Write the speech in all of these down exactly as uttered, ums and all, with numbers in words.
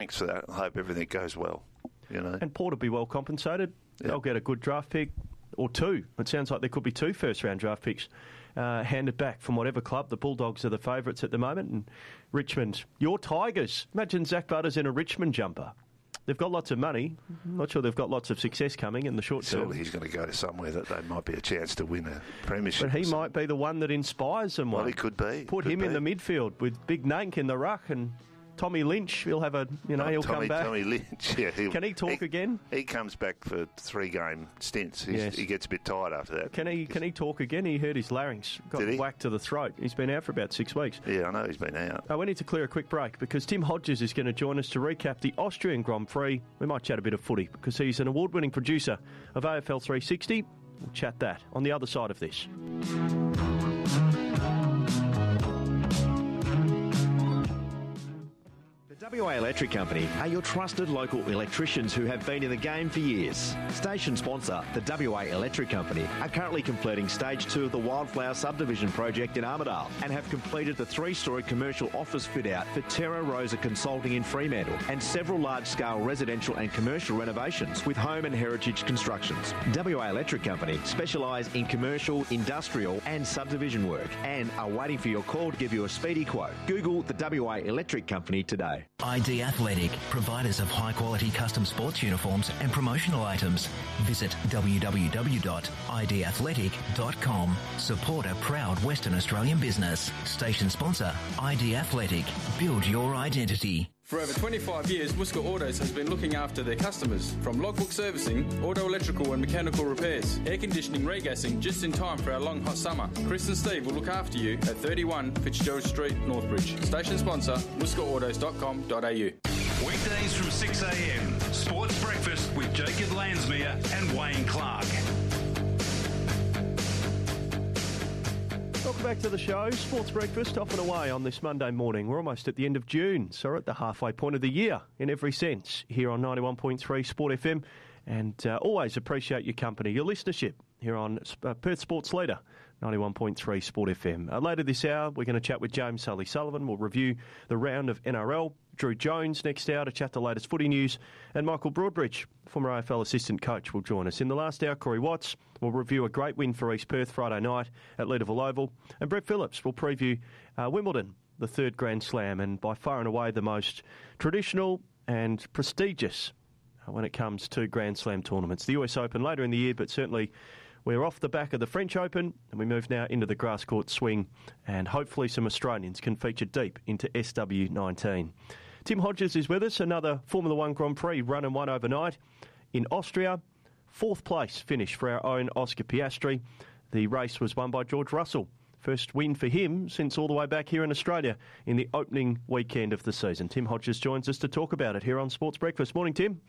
thanks for that. I hope everything goes well. You know, and Port will be well compensated. Yep. They'll get a good draft pick or two. It sounds like there could be two first-round draft picks uh, handed back from whatever club. The Bulldogs are the favourites at the moment, and Richmond, your Tigers. Imagine Zach Butters in a Richmond jumper. They've got lots of money. I'm not sure they've got lots of success coming in the short term. Surely he's going to go to somewhere that they might be a chance to win a premiership. But he might be the one that inspires them. Well, he could be. Put could him be. in the midfield with Big Nank in the ruck and Tommy Lynch. He'll have a, you know, oh, he'll Tommy, come back. Tommy Lynch, yeah. Can he talk he, again? He comes back for three-game stints. He's, Yes. He gets a bit tired after that. Can he? Can he talk again? He hurt his larynx. Got Did he? whacked to the throat. He's been out for about six weeks. Yeah, I know he's been out. Oh, we need to clear a quick break because Tim Hodges is going to join us to recap the Austrian Grand Prix. We might chat a bit of footy because he's an award-winning producer of A F L three sixty. We'll chat that on the other side of this. The W A Electric Company are your trusted local electricians who have been in the game for years. Station sponsor, the W A Electric Company, are currently completing stage two of the Wildflower Subdivision project in Armidale and have completed the three-storey commercial office fit-out for Terra Rosa Consulting in Fremantle and several large-scale residential and commercial renovations with Home and Heritage Constructions. W A Electric Company specialise in commercial, industrial and subdivision work and are waiting for your call to give you a speedy quote. Google the W A Electric Company today. I D Athletic, providers of high-quality custom sports uniforms and promotional items. Visit w w w dot i d athletic dot com. Support a proud Western Australian business. Station sponsor, I D Athletic. Build your identity. For over twenty-five years, Muska Autos has been looking after their customers. From logbook servicing, auto electrical and mechanical repairs, air conditioning, regassing, just in time for our long hot summer. Chris and Steve will look after you at thirty-one Fitzgerald Street, Northbridge. Station sponsor, muska autos dot com dot a u. Weekdays from six a m. Sports Breakfast with Jacob Lansmere and Wayne Clark. Welcome back to the show. Sports Breakfast off and away on this Monday morning. We're almost at the end of June, so we're at the halfway point of the year in every sense here on ninety-one point three Sport F M. And uh, always appreciate your company, your listenership here on uh, Perth Sports Leader, ninety-one point three Sport F M. Uh, later this hour, we're going to chat with James Sully Sullivan. We'll review the round of N R L. Drew Jones next hour to chat the latest footy news. And Michael Broadbridge, former A F L assistant coach, will join us. In the last hour, Corey Watts will review a great win for East Perth Friday night at Leederville Oval. And Brett Phillips will preview uh, Wimbledon, the third Grand Slam, and by far and away the most traditional and prestigious when it comes to Grand Slam tournaments. The U S Open later in the year, but certainly we're off the back of the French Open, and we move now into the grass court swing, and hopefully some Australians can feature deep into S W nineteen. Tim Hodges is with us, another Formula One Grand Prix run and won overnight in Austria. Fourth place finish for our own Oscar Piastri. The race was won by George Russell. First win for him since all the way back here in Australia in the opening weekend of the season. Tim Hodges joins us to talk about it here on Sports Breakfast. Morning, Tim.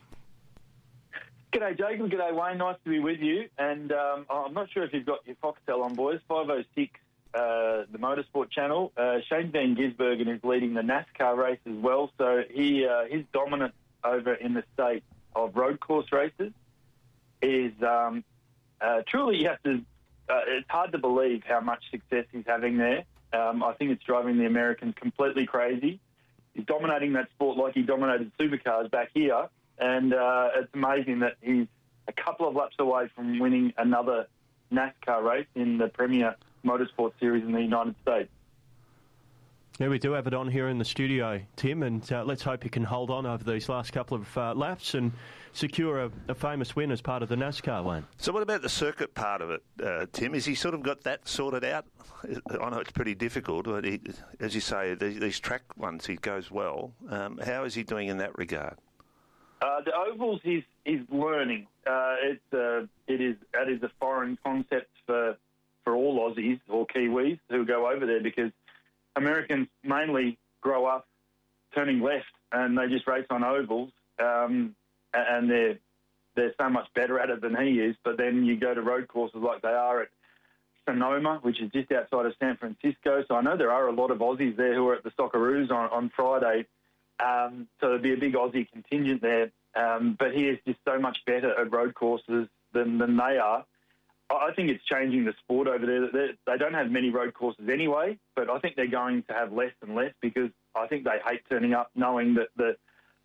G'day, Jacob. G'day, Wayne. Nice to be with you. And um, I'm not sure if you've got your Foxtel on, boys. five oh six, uh, the Motorsport channel. Uh, Shane Van Gisbergen is leading the NASCAR race as well. So he uh, his dominance over in the state of road course races is um, uh, truly, you have to, uh, it's hard to believe how much success he's having there. Um, I think it's driving the Americans completely crazy. He's dominating that sport like he dominated supercars back here. And uh, it's amazing that he's a couple of laps away from winning another NASCAR race in the Premier Motorsport Series in the United States. Yeah, we do have it on here in the studio, Tim, and uh, let's hope he can hold on over these last couple of uh, laps and secure a, a famous win as part of the NASCAR one. So what about the circuit part of it, uh, Tim? Has he sort of got that sorted out? I know it's pretty difficult, but he, as you say, these, these track ones, he goes well. Um, how is he doing in that regard? Uh, the ovals, he's, he's learning. Uh, it's, uh, it is, that is a foreign concept for, for all Aussies or Kiwis who go over there, because Americans mainly grow up turning left and they just race on ovals, um, and they're, they're so much better at it than he is. But then you go to road courses like they are at Sonoma, which is just outside of San Francisco. So I know there are a lot of Aussies there who are at the Socceroos on, on Friday. Um, so there'll be a big Aussie contingent there. Um, but he is just so much better at road courses than, than they are. I think it's changing the sport over there. They, they don't have many road courses anyway, but I think they're going to have less and less, because I think they hate turning up knowing that the,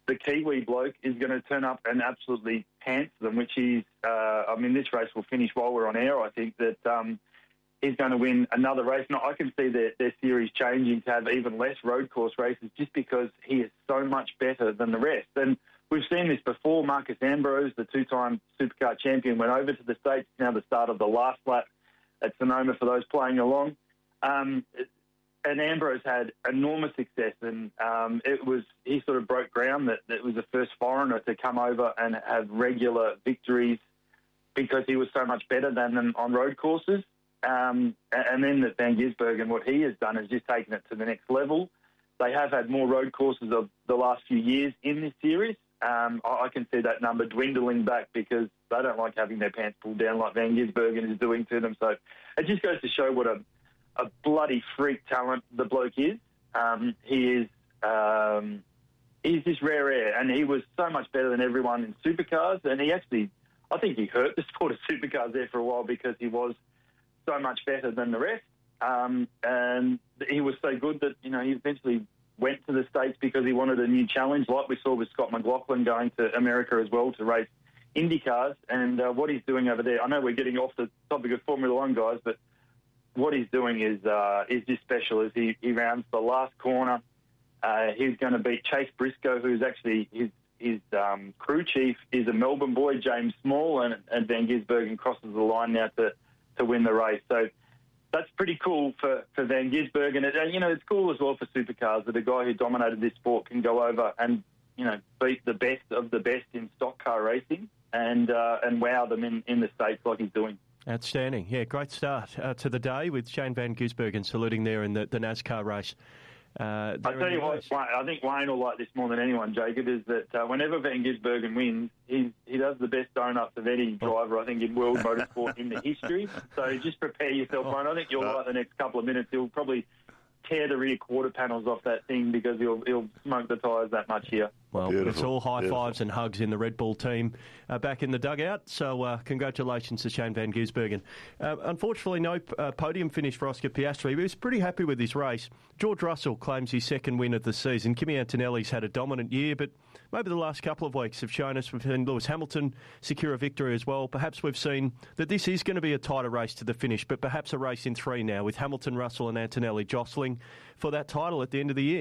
the Kiwi bloke is going to turn up and absolutely pants them, which is, uh, I mean, this race will finish while we're on air. I think that um, he's going to win another race. Now, I can see their, their series changing to have even less road course races just because he is so much better than the rest. And we've seen this before. Marcus Ambrose, the two-time Supercar champion, went over to the States. Now the start of the last lap at Sonoma for those playing along. Um, and Ambrose had enormous success, and um, it was he sort of broke ground that, that was the first foreigner to come over and have regular victories because he was so much better than them on road courses. Um, and then that Van Gisbergen, what he has done is just taken it to the next level. They have had more road courses of the last few years in this series. Um, I can see that number dwindling back because they don't like having their pants pulled down like Van Gisbergen is doing to them. So it just goes to show what a, a bloody freak talent the bloke is. Um, he is um, he's just rare air, and he was so much better than everyone in supercars. And he actually, I think he hurt the sport of supercars there for a while because he was so much better than the rest. Um, and he was so good that, you know, he eventually went to the States because he wanted a new challenge, like we saw with Scott McLaughlin going to America as well to race Indy cars. And uh, what he's doing over there, I know we're getting off the topic of Formula One, guys, but what he's doing is uh, is just special. As he, he rounds the last corner, uh, he's going to beat Chase Briscoe, who's actually his his um, crew chief is a Melbourne boy, James Small, and, and Van Gisbergen crosses the line now to, to win the race. So that's pretty cool for, for Van Gisbergen. And, and, you know, it's cool as well for supercars that a guy who dominated this sport can go over and, you know, beat the best of the best in stock car racing and uh, and wow them in, in the States like he's doing. Outstanding. Yeah, great start uh, to the day with Shane Van Gisbergen saluting there in the, the NASCAR race. Uh, I tell you what, Wayne, I think Wayne will like this more than anyone, Jacob, is that uh, whenever Van Gisbergen wins, he he does the best donuts of any driver, I think, in world motorsport in the history. So just prepare yourself, Wayne. I think you'll like the next couple of minutes. He'll probably tear the rear quarter panels off that thing because he'll he'll smoke the tyres that much here. Well, Beautiful. It's all high Beautiful. fives and hugs in the Red Bull team uh, back in the dugout. So uh, congratulations to Shane Van Gisbergen. Uh, unfortunately, no uh, podium finish for Oscar Piastri. He was pretty happy with his race. George Russell claims his second win of the season. Kimi Antonelli's had a dominant year, but maybe the last couple of weeks have shown us we've seen Lewis Hamilton secure a victory as well. Perhaps we've seen that this is going to be a tighter race to the finish, but perhaps a race in three now with Hamilton, Russell and Antonelli jostling for that title at the end of the year.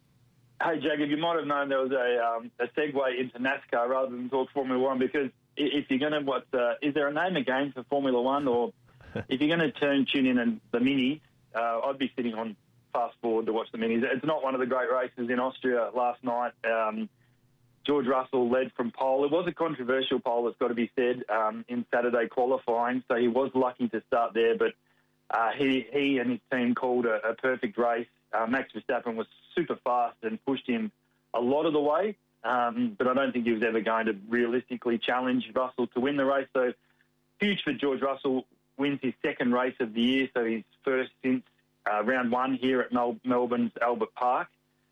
Hey, Jacob, you might have known there was a um, a segue into NASCAR rather than talk Formula One because if you're going to, what, uh, is there a name again for Formula One? Or if you're going to turn tune in and the Minis, uh, I'd be sitting on fast forward to watch the Minis. It's not one of the great races in Austria last night. Um, George Russell led from pole. It was a controversial pole, it's got to be said, um, in Saturday qualifying, so he was lucky to start there, but uh, he, he and his team called a, a perfect race. Uh, Max Verstappen was super fast and pushed him a lot of the way, um, but I don't think he was ever going to realistically challenge Russell to win the race. So huge for George Russell, wins his second race of the year, so his first since uh, round one here at Mel- Melbourne's Albert Park.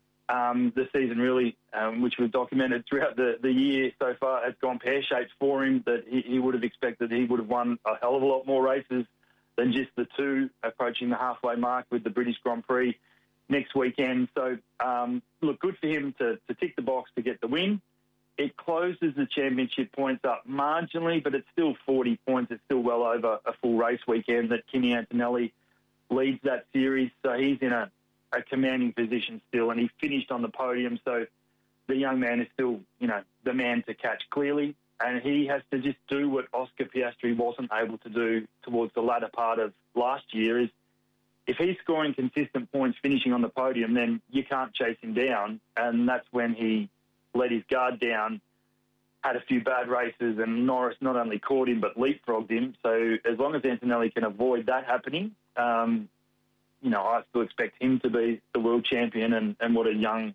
Um, the season really, um, which was documented throughout the, the year so far, has gone pear-shaped for him, that he, he would have expected he would have won a hell of a lot more races than just the two, approaching the halfway mark with the British Grand Prix next weekend. So, um, look, good for him to, to tick the box to get the win. It closes the championship points up marginally, but it's still forty points. It's still well over a full race weekend that Kimi Antonelli leads that series. So he's in a, a commanding position still, and he finished on the podium. So the young man is still, you know, the man to catch clearly. And he has to just do what Oscar Piastri wasn't able to do towards the latter part of last year, is if he's scoring consistent points, finishing on the podium, then you can't chase him down. And that's when he let his guard down, had a few bad races, and Norris not only caught him but leapfrogged him. So as long as Antonelli can avoid that happening, um, you know, I still expect him to be the world champion, and, and what a young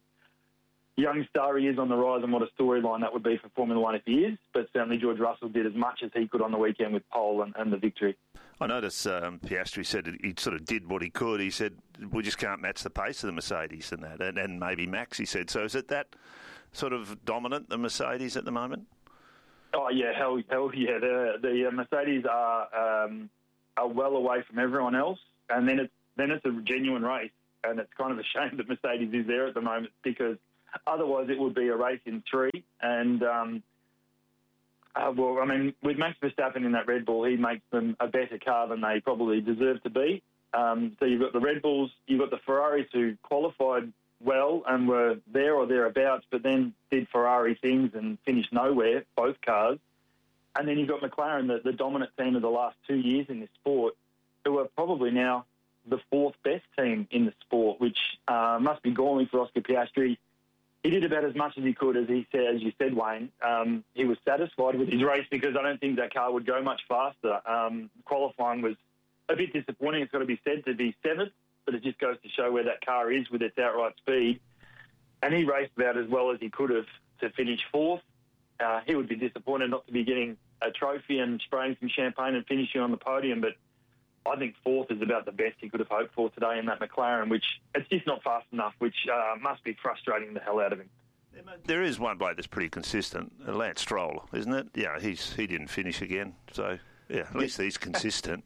young star he is on the rise, and what a storyline that would be for Formula One if he is. But certainly George Russell did as much as he could on the weekend with pole and, and the victory. I noticed um, Piastri said he sort of did what he could. He said, we just can't match the pace of the Mercedes and that, and, and maybe Max, he said. So is it that sort of dominant, the Mercedes at the moment? Oh, yeah, hell, hell yeah. The, the Mercedes are um, are well away from everyone else, and then it's, then it's a genuine race, and it's kind of a shame that Mercedes is there at the moment because otherwise it would be a race in three. And, um, uh, well, I mean, with Max Verstappen in that Red Bull, he makes them a better car than they probably deserve to be. Um, so you've got the Red Bulls, you've got the Ferraris who qualified well and were there or thereabouts, but then did Ferrari things and finished nowhere, both cars. And then you've got McLaren, the, the dominant team of the last two years in this sport, who are probably now the fourth best team in the sport, which uh, must be galling for Oscar Piastri. He did about as much as he could, as he said, as you said, Wayne. Um, he was satisfied with his race because I don't think that car would go much faster. Um, qualifying was a bit disappointing, it's got to be said, to be seventh, but it just goes to show where that car is with its outright speed. And he raced about as well as he could have to finish fourth. Uh, he would be disappointed not to be getting a trophy and spraying some champagne and finishing on the podium, but I think fourth is about the best he could have hoped for today in that McLaren, which it's just not fast enough, which uh, must be frustrating the hell out of him. There is one bloke that's pretty consistent, Lance Stroll, isn't it? Yeah, he's he didn't finish again, so yeah, at least he's consistent.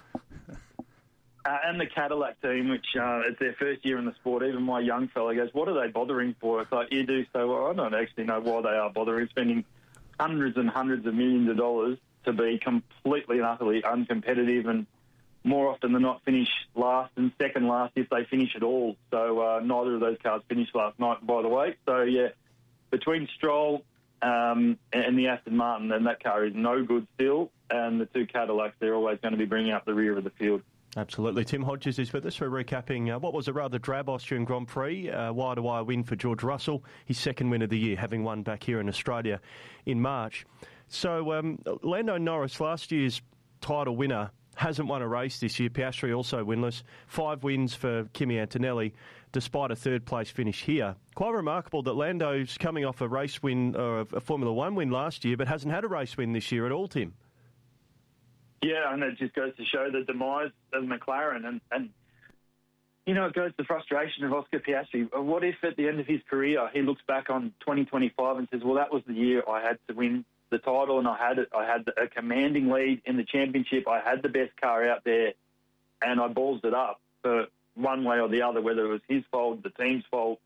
Uh, and the Cadillac team, which uh, it's their first year in the sport, even my young fella goes, what are they bothering for? It's like, you do so well. I don't actually know why they are bothering, spending hundreds and hundreds of millions of dollars to be completely and utterly uncompetitive and more often than not finish last and second last if they finish at all. So uh, neither of those cars finished last night, by the way. So, yeah, between Stroll um, and the Aston Martin, then that car is no good still, and the two Cadillacs, they're always going to be bringing up the rear of the field. Absolutely. Tim Hodges is with us for recapping uh, what was a rather drab Austrian Grand Prix. Uh, wire-to-wire win for George Russell, his second win of the year, having won back here in Australia in March. So um, Lando Norris, last year's title winner, hasn't won a race this year. Piastri also winless. Five wins for Kimi Antonelli, despite a third-place finish here. Quite remarkable that Lando's coming off a race win, or a Formula One win last year, but hasn't had a race win this year at all, Tim. Yeah, and it just goes to show the demise of McLaren. And, and you know, it goes to the frustration of Oscar Piastri. What if at the end of his career he looks back on twenty twenty-five and says, well, that was the year I had to win the title and I had it, I had a commanding lead in the championship, I had the best car out there, and I balls it up for one way or the other, whether it was his fault, the team's fault,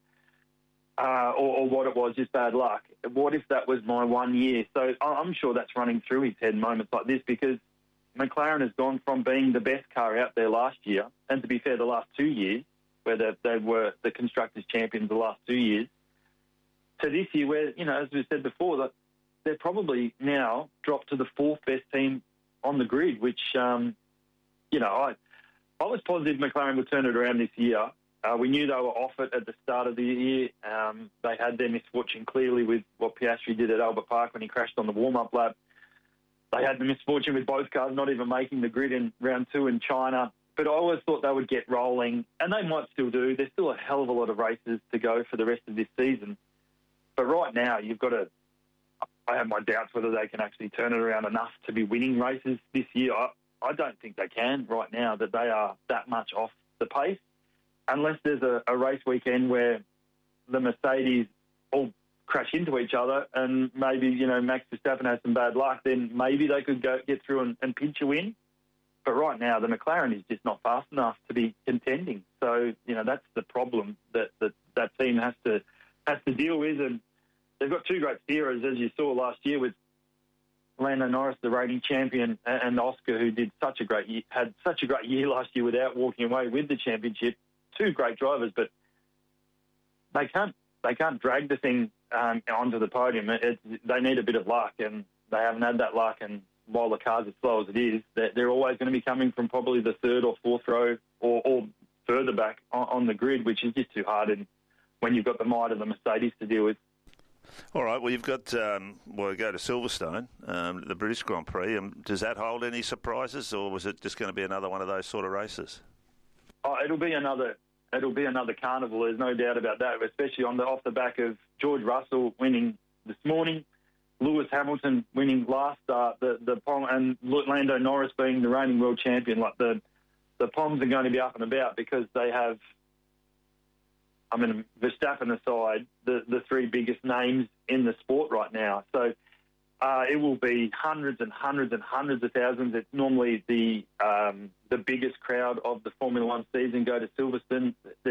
uh, or, or what it was, just bad luck. What if that was my one year? So I'm sure that's running through his head moments like this, because McLaren has gone from being the best car out there last year, and to be fair, the last two years, where they, they were the Constructors' champions the last two years, to this year where, you know, as we said before, that they're probably now dropped to the fourth best team on the grid, which, um, you know, I I was positive McLaren would turn it around this year. Uh, we knew they were off it at the start of the year. Um, they had their misfortune clearly with what Piastri did at Albert Park when he crashed on the warm-up lap. They had the misfortune with both cars not even making the grid in round two in China. But I always thought they would get rolling, and they might still do. There's still a hell of a lot of races to go for the rest of this season. But right now, you've got to... I have my doubts whether they can actually turn it around enough to be winning races this year. I, I don't think they can right now, that they are that much off the pace, unless there's a, a race weekend where the Mercedes all crash into each other and maybe, you know, Max Verstappen has some bad luck, then maybe they could go get through and, and pinch a win. But right now, the McLaren is just not fast enough to be contending. So, you know, that's the problem that that, that team has to has to deal with. And they've got two great steerers, as you saw last year with Lando Norris, the reigning champion, and Oscar, who did such a great year, had such a great year last year without walking away with the championship. Two great drivers, but they can't they can't drag the thing um, onto the podium. It, it, they need a bit of luck, and they haven't had that luck. And while the car's as slow as it is, they're, they're always going to be coming from probably the third or fourth row or, or further back on, on the grid, which is just too hard. And when you've got the might of the Mercedes to deal with. All right, well, you've got, um, well, we go to Silverstone, um, the British Grand Prix. Um, does that hold any surprises, or was it just going to be another one of those sort of races? Oh, it'll be another it'll be another carnival, there's no doubt about that, especially on the off the back of George Russell winning this morning, Lewis Hamilton winning last start, the, the Pom, and Lando Norris being the reigning world champion. Like the, the Poms are going to be up and about because they have, I mean, Verstappen aside, the, the three biggest names in the sport right now. So uh, it will be hundreds and hundreds and hundreds of thousands. It's normally the um, the biggest crowd of the Formula One season go to Silverstone. There's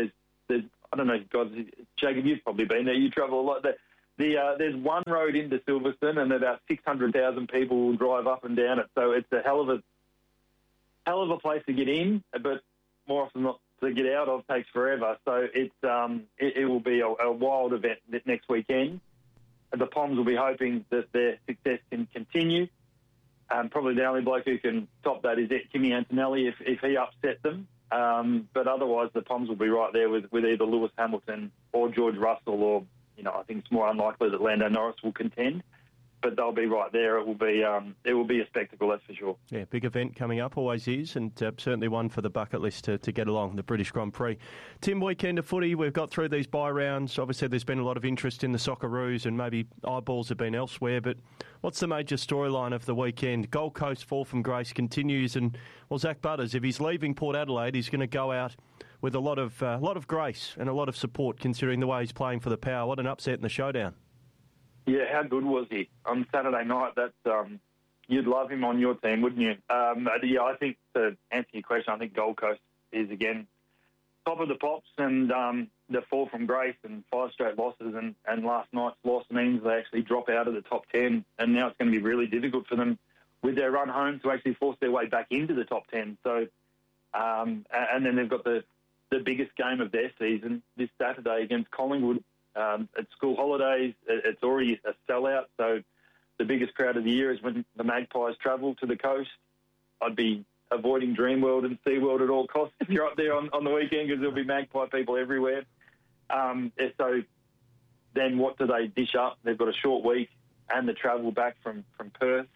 there's, I don't know, guys, Jacob, you've probably been there. You travel a lot. The, the uh, there's one road into Silverstone, and about six hundred thousand people will drive up and down it. So it's a hell of a hell of a place to get in, but more often not to get out of takes forever. So it's um, it, it will be a, a wild event next weekend. The Poms will be hoping that their success can continue. Um, probably the only bloke who can top that is Kimi Antonelli if, if he upset them. Um, but otherwise, the Poms will be right there with, with either Lewis Hamilton or George Russell, or, you know, I think it's more unlikely that Lando Norris will contend. But they'll be right there. It will be um, it will be a spectacle, that's for sure. Yeah, big event coming up, always is, and uh, certainly one for the bucket list to, to get along, the British Grand Prix. Tim, weekend of footy, we've got through these bye rounds. Obviously, there's been a lot of interest in the Socceroos, and maybe eyeballs have been elsewhere, but what's the major storyline of the weekend? Gold Coast fall from grace continues, and, well, Zach Butters, if he's leaving Port Adelaide, he's going to go out with a lot of uh, lot of grace and a lot of support, considering the way he's playing for the Power. What an upset in the showdown. Yeah, how good was he on Saturday night? That um, you'd love him on your team, wouldn't you? Um, yeah, I think to answer your question, I think Gold Coast is again top of the pops, and um, the fall from grace and five straight losses, and, and last night's loss means they actually drop out of the top ten, and now it's going to be really difficult for them with their run home to actually force their way back into the top ten. So, um, and then they've got the the biggest game of their season this Saturday against Collingwood. Um, it's school holidays. It's already a sellout. So the biggest crowd of the year is when the Magpies travel to the coast. I'd be avoiding Dreamworld and SeaWorld at all costs if you're up there on, on the weekend, because there'll be Magpie people everywhere. Um, so then what do they dish up? They've got a short week and the travel back from, from Perth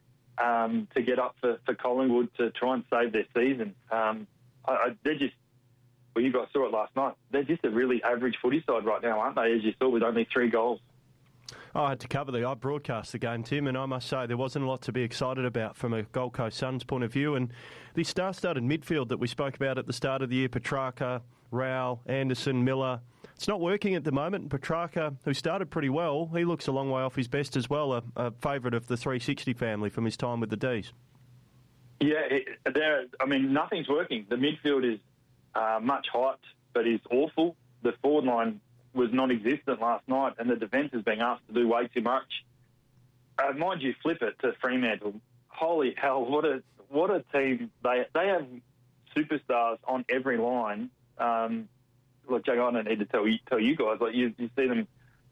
um, to get up for, for Collingwood to try and save their season. Um, I, I, they're just... Well, you guys saw it last night. They're just a really average footy side right now, aren't they, as you saw, with only three goals. I had to cover the, I broadcast the game, Tim, and I must say there wasn't a lot to be excited about from a Gold Coast Suns point of view. And the star-studded midfield that we spoke about at the start of the year, Petrarca, Rao, Anderson, Miller, it's not working at the moment. Petrarca, who started pretty well, he looks a long way off his best as well, a, a favourite of the three sixty family from his time with the D's. Yeah, it, I mean, nothing's working. The midfield is Uh, much hyped, but is awful. The forward line was non-existent last night, and the defence is being asked to do way too much. Uh, mind you, flip it to Fremantle. Holy hell, what a what a team. They they have superstars on every line. Um, look, Jake, I don't need to tell you, tell you guys. Like you, you see them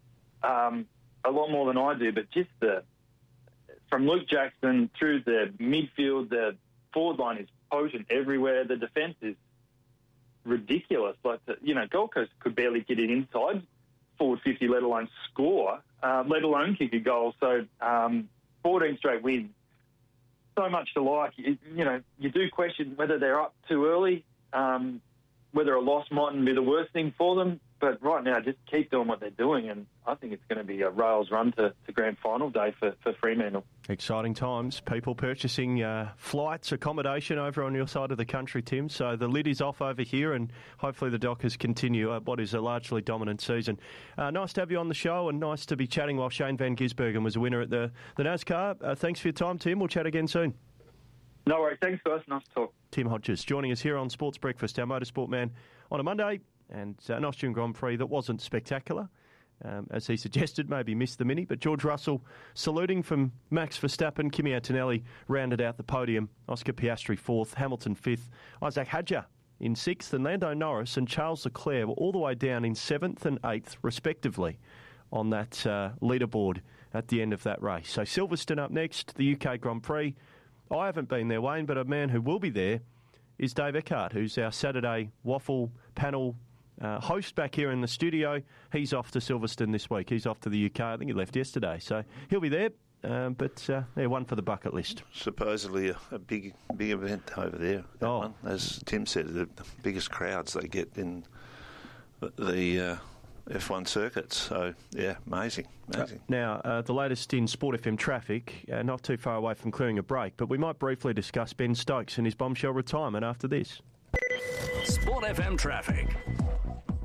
um, a lot more than I do, but just the from Luke Jackson through the midfield, the forward line is potent everywhere. The defence is ridiculous. Like, the, you know, Gold Coast could barely get it inside forward fifty, let alone score, uh, let alone kick a goal. So um, fourteen straight wins. So much to like. You, you know, you do question whether they're up too early, um, whether a loss mightn't be the worst thing for them. But right now, just keep doing what they're doing, and I think it's going to be a rails run to, to grand final day for, for Fremantle. Exciting times. People purchasing uh, flights, accommodation over on your side of the country, Tim. So the lid is off over here, and hopefully the Dockers continue uh, what is a largely dominant season. Uh, nice to have you on the show, and nice to be chatting while Shane Van Gisbergen was a winner at the, the NASCAR. Uh, thanks for your time, Tim. We'll chat again soon. No worries. Thanks, guys. Nice to talk. Tim Hodges joining us here on Sports Breakfast, our motorsport man, on a Monday. And uh, an Austrian Grand Prix that wasn't spectacular, um, as he suggested, maybe missed the mini. But George Russell saluting from Max Verstappen. Kimi Antonelli rounded out the podium. Oscar Piastri fourth, Hamilton fifth, Isaac Hadjar in sixth, and Lando Norris and Charles Leclerc were all the way down in seventh and eighth, respectively, on that uh, leaderboard at the end of that race. So Silverstone up next, the U K Grand Prix. I haven't been there, Wayne, but a man who will be there is Dave Eckhart, who's our Saturday Waffle panel Uh, host back here in the studio. He's off to Silverstone this week. He's off to the U K. I think he left yesterday. So he'll be there, um, but uh, yeah, one for the bucket list. Supposedly a, a big big event over there. That oh. one. As Tim said, the, the biggest crowds they get in the, the uh, F one circuits. So, yeah, amazing. amazing. Uh, now, uh, the latest in Sport F M traffic, uh, not too far away from clearing a break, but we might briefly discuss Ben Stokes and his bombshell retirement after this. Sport F M traffic.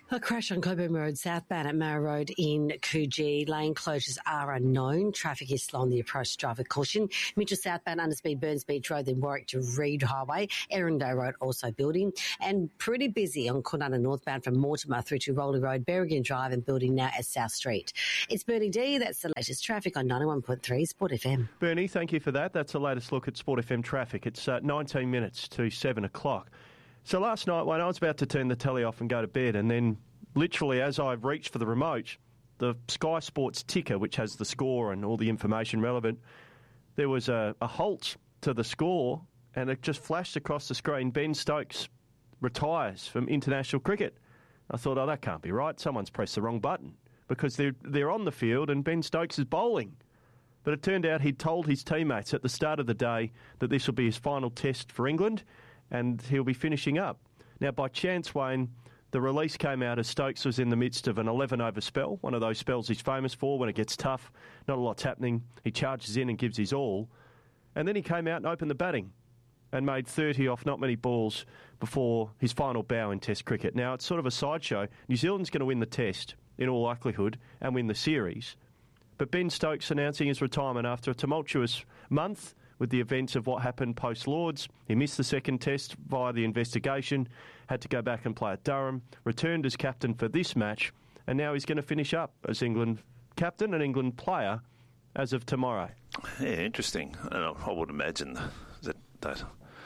A crash on Coburn Road southbound at Mara Road in Coogee. Lane closures are unknown. Traffic is slow on the approach. Driver caution. Mitchell southbound Underspeed Burns Beach Road, then Warwick to Reed Highway. Erindale Road also building. And pretty busy on Coonatta northbound from Mortimer through to Rowley Road, Berrigan Drive and building now at South Street. It's Bernie D. That's the latest traffic on ninety-one point three Sport F M. Bernie, thank you for that. That's the latest look at Sport F M traffic. It's uh, nineteen minutes to seven o'clock. So last night, when I was about to turn the telly off and go to bed, and then literally as I reached for the remote, the Sky Sports ticker, which has the score and all the information relevant, there was a, a halt to the score, and it just flashed across the screen. Ben Stokes retires from international cricket. I thought, oh, that can't be right. Someone's pressed the wrong button, because they're, they're on the field and Ben Stokes is bowling. But it turned out he'd told his teammates at the start of the day that this will be his final test for England, and he'll be finishing up. Now, by chance, Wayne, the release came out as Stokes was in the midst of an eleven-over spell, one of those spells he's famous for when it gets tough, not a lot's happening. He charges in and gives his all. And then he came out and opened the batting and made thirty off not many balls before his final bow in Test cricket. Now, it's sort of a sideshow. New Zealand's going to win the Test, in all likelihood, and win the series. But Ben Stokes announcing his retirement after a tumultuous month with the events of what happened post-Lords. He missed the second test via the investigation, had to go back and play at Durham, returned as captain for this match, and now he's going to finish up as England captain and England player as of tomorrow. Yeah, interesting. And I would imagine that, that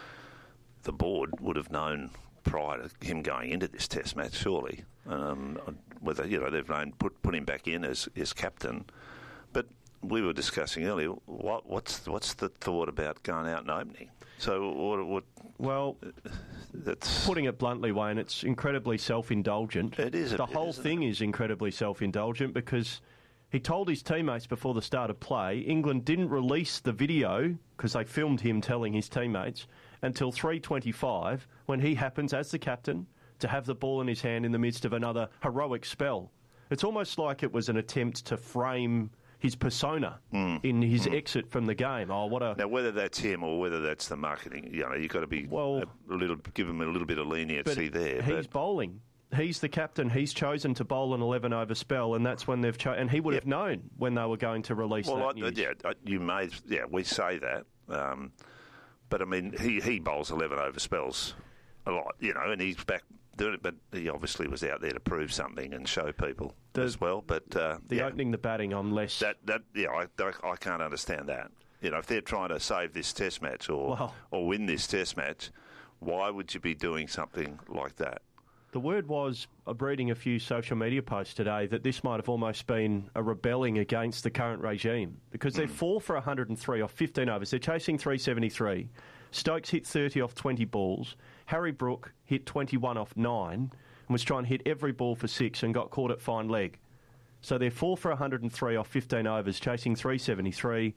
the board would have known prior to him going into this test match, surely, um, whether, you know, they've known, put, put him back in as, as captain. But we were discussing earlier, what, what's what's the thought about going out and opening? So, what? what well, that's putting it bluntly, Wayne, it's incredibly self-indulgent. It is. The it, whole thing it? is incredibly self-indulgent because he told his teammates before the start of play, England didn't release the video because they filmed him telling his teammates until three twenty-five, when he happens, as the captain, to have the ball in his hand in the midst of another heroic spell. It's almost like it was an attempt to frame his persona mm. in his mm. exit from the game. Oh, what a now whether that's him or whether that's the marketing, you know, you've got to be well, a, a little, give him a little bit of leniency there. He's but bowling. He's the captain. He's chosen to bowl an eleven-over spell, and that's when they've chosen. And he would yep. have known when they were going to release well, that I, news. Yeah, you may. Yeah, we say that, um, but I mean, he he bowls eleven-over spells a lot, you know, and he's back doing it, but he obviously was out there to prove something and show people the, as well. But uh, the yeah. opening the batting on less that that yeah, I, I, I can't understand that. You know, if they're trying to save this Test match or well, or win this Test match, why would you be doing something like that? The word was, I'm reading a few social media posts today, that this might have almost been a rebelling against the current regime because they're mm. four for one hundred and three off fifteen overs. They're chasing three seventy-three. Stokes hit thirty off twenty balls. Harry Brook hit twenty-one off nine and was trying to hit every ball for six and got caught at fine leg. So they're four for one hundred and three off fifteen overs, chasing three seventy-three.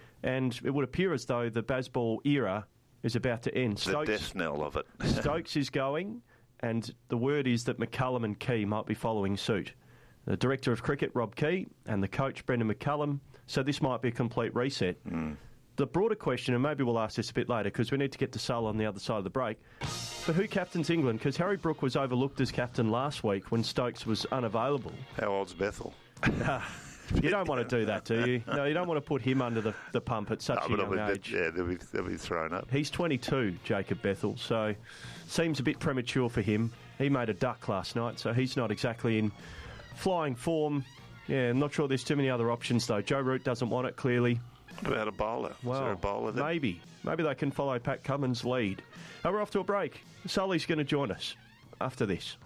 And it would appear as though the Bazball era is about to end. The Stokes, death knell of it. Stokes is going, and the word is that McCullum and Key might be following suit. The Director of Cricket, Rob Key, and the coach, Brendan McCullum. So this might be a complete reset. Mm. The broader question, and maybe we'll ask this a bit later because we need to get to Sal on the other side of the break, but who captains England? Because Harry Brook was overlooked as captain last week when Stokes was unavailable. How old's Bethel? Uh, you don't want to do that, do you? No, you don't want to put him under the, the pump at such no, a young age. Yeah, they'll be, they'll be thrown up. He's twenty-two, Jacob Bethel, so seems a bit premature for him. He made a duck last night, so he's not exactly in flying form. Yeah, I'm not sure there's too many other options, though. Joe Root doesn't want it, clearly. What about a bowler? Well, Is there a bowler that... maybe. Maybe they can follow Pat Cummins' lead. Now we're off to a break. Sully's going to join us after this.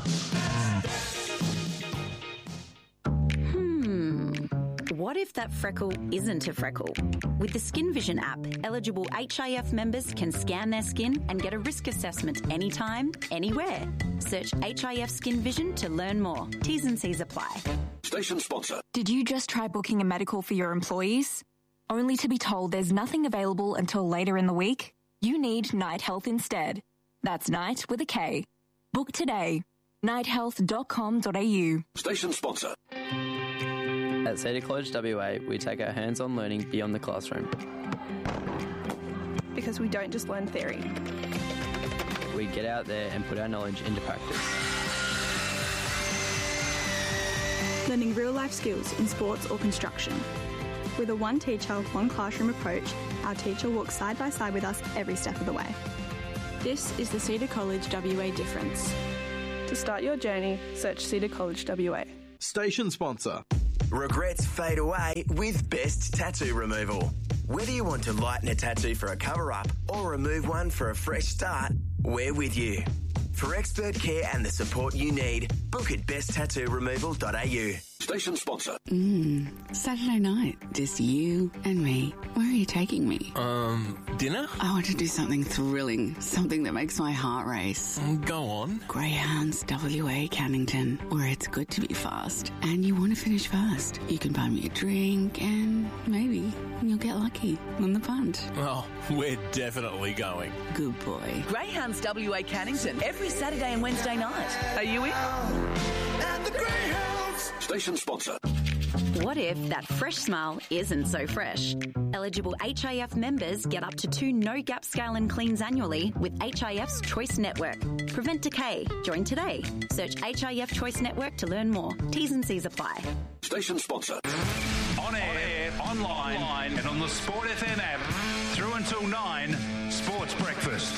Hmm. What if that freckle isn't a freckle? With the Skin Vision app, eligible H I F members can scan their skin and get a risk assessment anytime, anywhere. Search H I F Skin Vision to learn more. T's and C's apply. Station sponsor. Did you just try booking a medical for your employees? Only to be told there's nothing available until later in the week? You need Night Health instead. That's Night with a K. Book today. night health dot com dot a u. Station sponsor. At Cedar College W A, we take our hands-on learning beyond the classroom. Because we don't just learn theory. We get out there and put our knowledge into practice. learning real-life skills in sports or construction. With a one teacher, one classroom approach, our teacher walks side by side with us every step of the way. This is the Cedar College W A difference. To start your journey, search Cedar College W A. Station sponsor. Regrets fade away with Best Tattoo Removal. Whether you want to lighten a tattoo for a cover-up or remove one for a fresh start, we're with you. For expert care and the support you need, book at best tattoo removal dot a u. Station sponsor. Mmm, Saturday night, just you and me. Where are you taking me? Um, dinner? I want to do something thrilling, something that makes my heart race. Mm, go on. Greyhounds W A Cannington, where it's good to be fast and you want to finish first. You can buy me a drink and maybe you'll get lucky on the punt. Oh, we're definitely going. Good boy. Greyhounds W A Cannington every Saturday and Wednesday night. Are you in? At the Greyhounds. Station sponsor. What if that fresh smile isn't so fresh? Eligible H I F members get up to two no-gap scale and cleans annually with H I F's Choice Network. Prevent decay. Join today. Search H I F Choice Network to learn more. T's and C's apply. Station sponsor. On air, online, online, and on the Sport F M app. Through until nine, Sports Breakfast.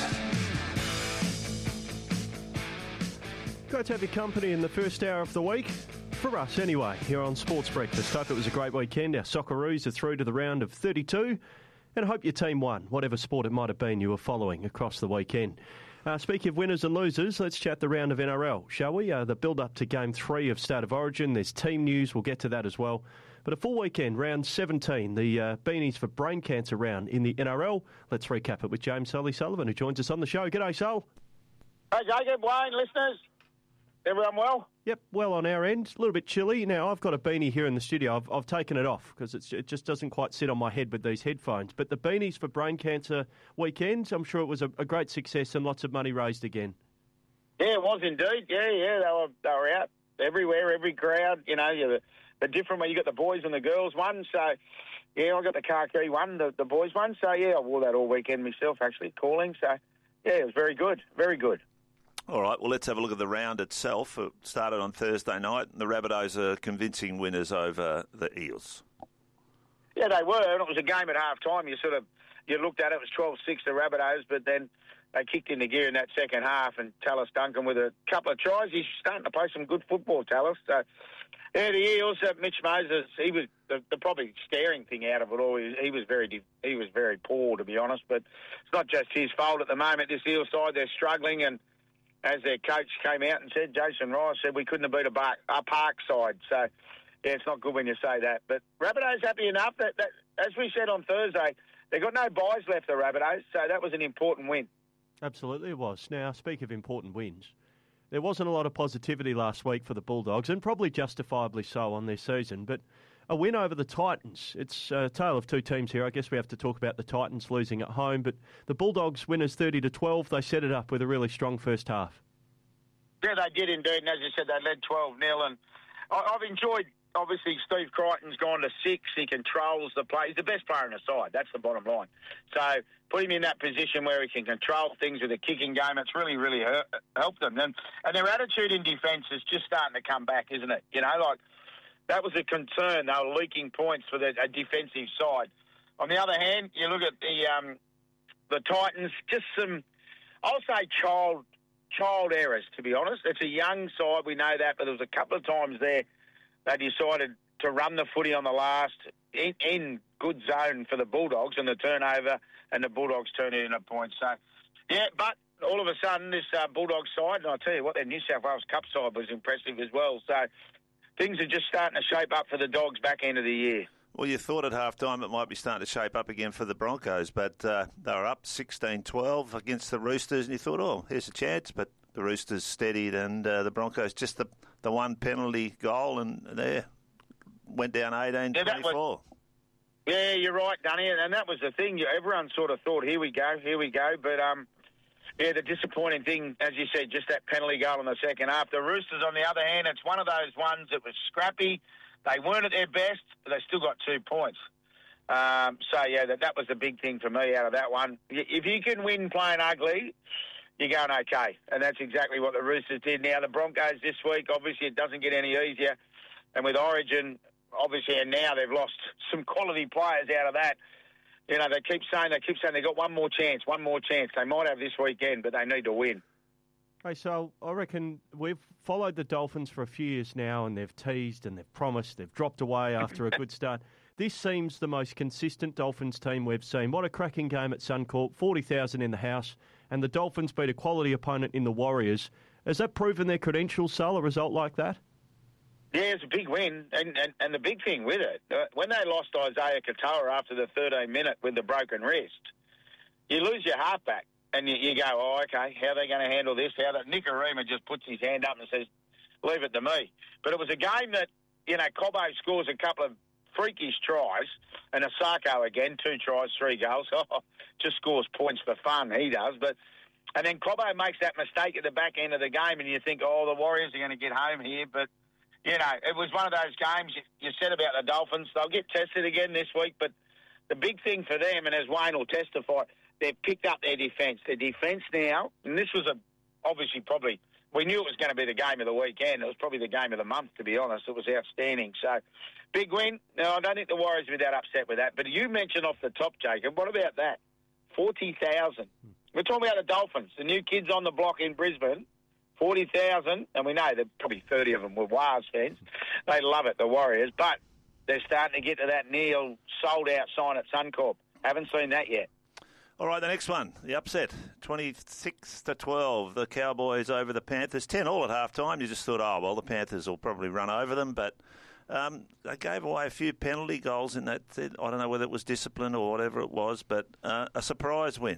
Great to have your company in the first hour of the week. For us, anyway, here on Sports Breakfast. Hope it was a great weekend. Our Socceroos are through to the round of thirty-two. And I hope your team won, whatever sport it might have been you were following across the weekend. Uh, speaking of winners and losers, let's chat the round of N R L, shall we? Uh, the build-up to Game three of State of Origin. There's team news. We'll get to that as well. But a full weekend, round seventeen, the uh, Beanies for Brain Cancer round in the N R L. Let's recap it with James Sully Sullivan, who joins us on the show. G'day, Sul. Hey, Jacob, Wayne, listeners. Everyone well? Yep, well on our end. A little bit chilly. Now, I've got a beanie here in the studio. I've, I've taken it off because it just doesn't quite sit on my head with these headphones. But the Beanies for Brain Cancer weekend, I'm sure it was a, a great success and lots of money raised again. Yeah, it was indeed. Yeah, yeah, they were they were out everywhere, every crowd. You know, you're the, the different way. You got the boys and the girls one. So, yeah, I got the car key one, the, the boys one. So, yeah, I wore that all weekend myself, actually, calling. So, yeah, it was very good, very good. All right, well, let's have a look at the round itself. It started on Thursday night, and the Rabbitohs are convincing winners over the Eels. Yeah, they were, and it was a game at half-time. You sort of, you looked at it, it was twelve six to Rabbitohs, but then they kicked into gear in that second half, and Tallis Duncan with a couple of tries. He's starting to play some good football, Tallis. So, yeah, the Eels, uh, Mitch Moses, he was the, the probably staring thing out of it all. He, he was very he was very poor, to be honest, but it's not just his fault at the moment. This Eels side, they're struggling, and as their coach came out and said, Jason Rice said, we couldn't have beat a, bar, a Park side. So, yeah, it's not good when you say that. But Rabbitohs happy enough. That, that as we said on Thursday, they got no buys left, the Rabbitohs, so that was an important win. Absolutely it was. Now, speak of important wins, there wasn't a lot of positivity last week for the Bulldogs, and probably justifiably so on their season, but a win over the Titans. It's a tale of two teams here. I guess we have to talk about the Titans losing at home, but the Bulldogs winners thirty to twelve. They set it up with a really strong first half. Yeah, they did indeed, and as you said, they led twelve nil, and I've enjoyed, obviously, Steve Crichton's gone to six. He controls the play. He's the best player in the side. That's the bottom line. So put him in that position where he can control things with a kicking game, it's really, really hurt, helped them. And, and their attitude in defence is just starting to come back, isn't it? You know, like, that was a concern. They were leaking points for the, a defensive side. On the other hand, you look at the um, the Titans, just some, I'll say child child errors, to be honest. It's a young side, we know that, but there was a couple of times there they decided to run the footy on the last in, in good zone for the Bulldogs, and the turnover, and the Bulldogs turned it into points. So, yeah, but all of a sudden, this uh, Bulldogs side, and I'll tell you what, their New South Wales Cup side was impressive as well. So things are just starting to shape up for the Dogs back end of the year. Well, you thought at half-time it might be starting to shape up again for the Broncos, but uh, they were up sixteen twelve against the Roosters, and you thought, oh, here's a chance, but the Roosters steadied, and uh, the Broncos just the, the one penalty goal, and there went down eighteen twenty-four. Yeah, yeah, you're right, Dunny, and that was the thing. Everyone sort of thought, here we go, here we go, but um, yeah, the disappointing thing, as you said, just that penalty goal in the second half. The Roosters, on the other hand, it's one of those ones that was scrappy. They weren't at their best, but they still got two points. Um, so, yeah, that, that was the big thing for me out of that one. If you can win playing ugly, you're going okay. And that's exactly what the Roosters did. Now, the Broncos this week, obviously it doesn't get any easier. and with Origin, obviously, and now they've lost some quality players out of that. You know, they keep saying they keep saying they've got one more chance, one more chance. They might have this weekend, but they need to win. Hey, so I reckon we've followed the Dolphins for a few years now, and they've teased and they've promised, they've dropped away after a good start. This seems the most consistent Dolphins team we've seen. What a cracking game at Suncorp, forty thousand in the house, and the Dolphins beat a quality opponent in the Warriors. Has that proven their credentials, Sal, a result like that? Yeah, it's a big win, and, and, and the big thing with it, uh, when they lost Isaiah Katoa after the thirteen minute with the broken wrist, you lose your halfback. And you, you go, oh, okay, how are they going to handle this? How that Nick Arima just puts his hand up and says, leave it to me. But it was a game that, you know, Cobbo scores a couple of freakish tries, and Asako again, two tries, three goals. Oh, just scores points for fun, he does. But and then Cobbo makes that mistake at the back end of the game, and you think, oh, the Warriors are going to get home here. But, you know, it was one of those games you, you said about the Dolphins. They'll get tested again this week, but the big thing for them, and as Wayne will testify, they've picked up their defence. Their defence now, and this was a obviously probably, we knew it was going to be the game of the weekend. It was probably the game of the month, to be honest. It was outstanding. So, big win. No, I don't think the Warriors will be that upset with that. But you mentioned off the top, Jacob, what about that? forty thousand. We're talking about the Dolphins, the new kids on the block in Brisbane. forty thousand, and we know that probably thirty of them were Wars fans. They love it, the Warriors. But they're starting to get to that Neil sold-out sign at Suncorp. Haven't seen that yet. All right, the next one, the upset, twenty-six to twelve. The Cowboys over the Panthers, ten all at half time. You just thought, oh, well, the Panthers will probably run over them, but um, they gave away a few penalty goals in that. I don't know whether it was discipline or whatever it was, but uh, a surprise win.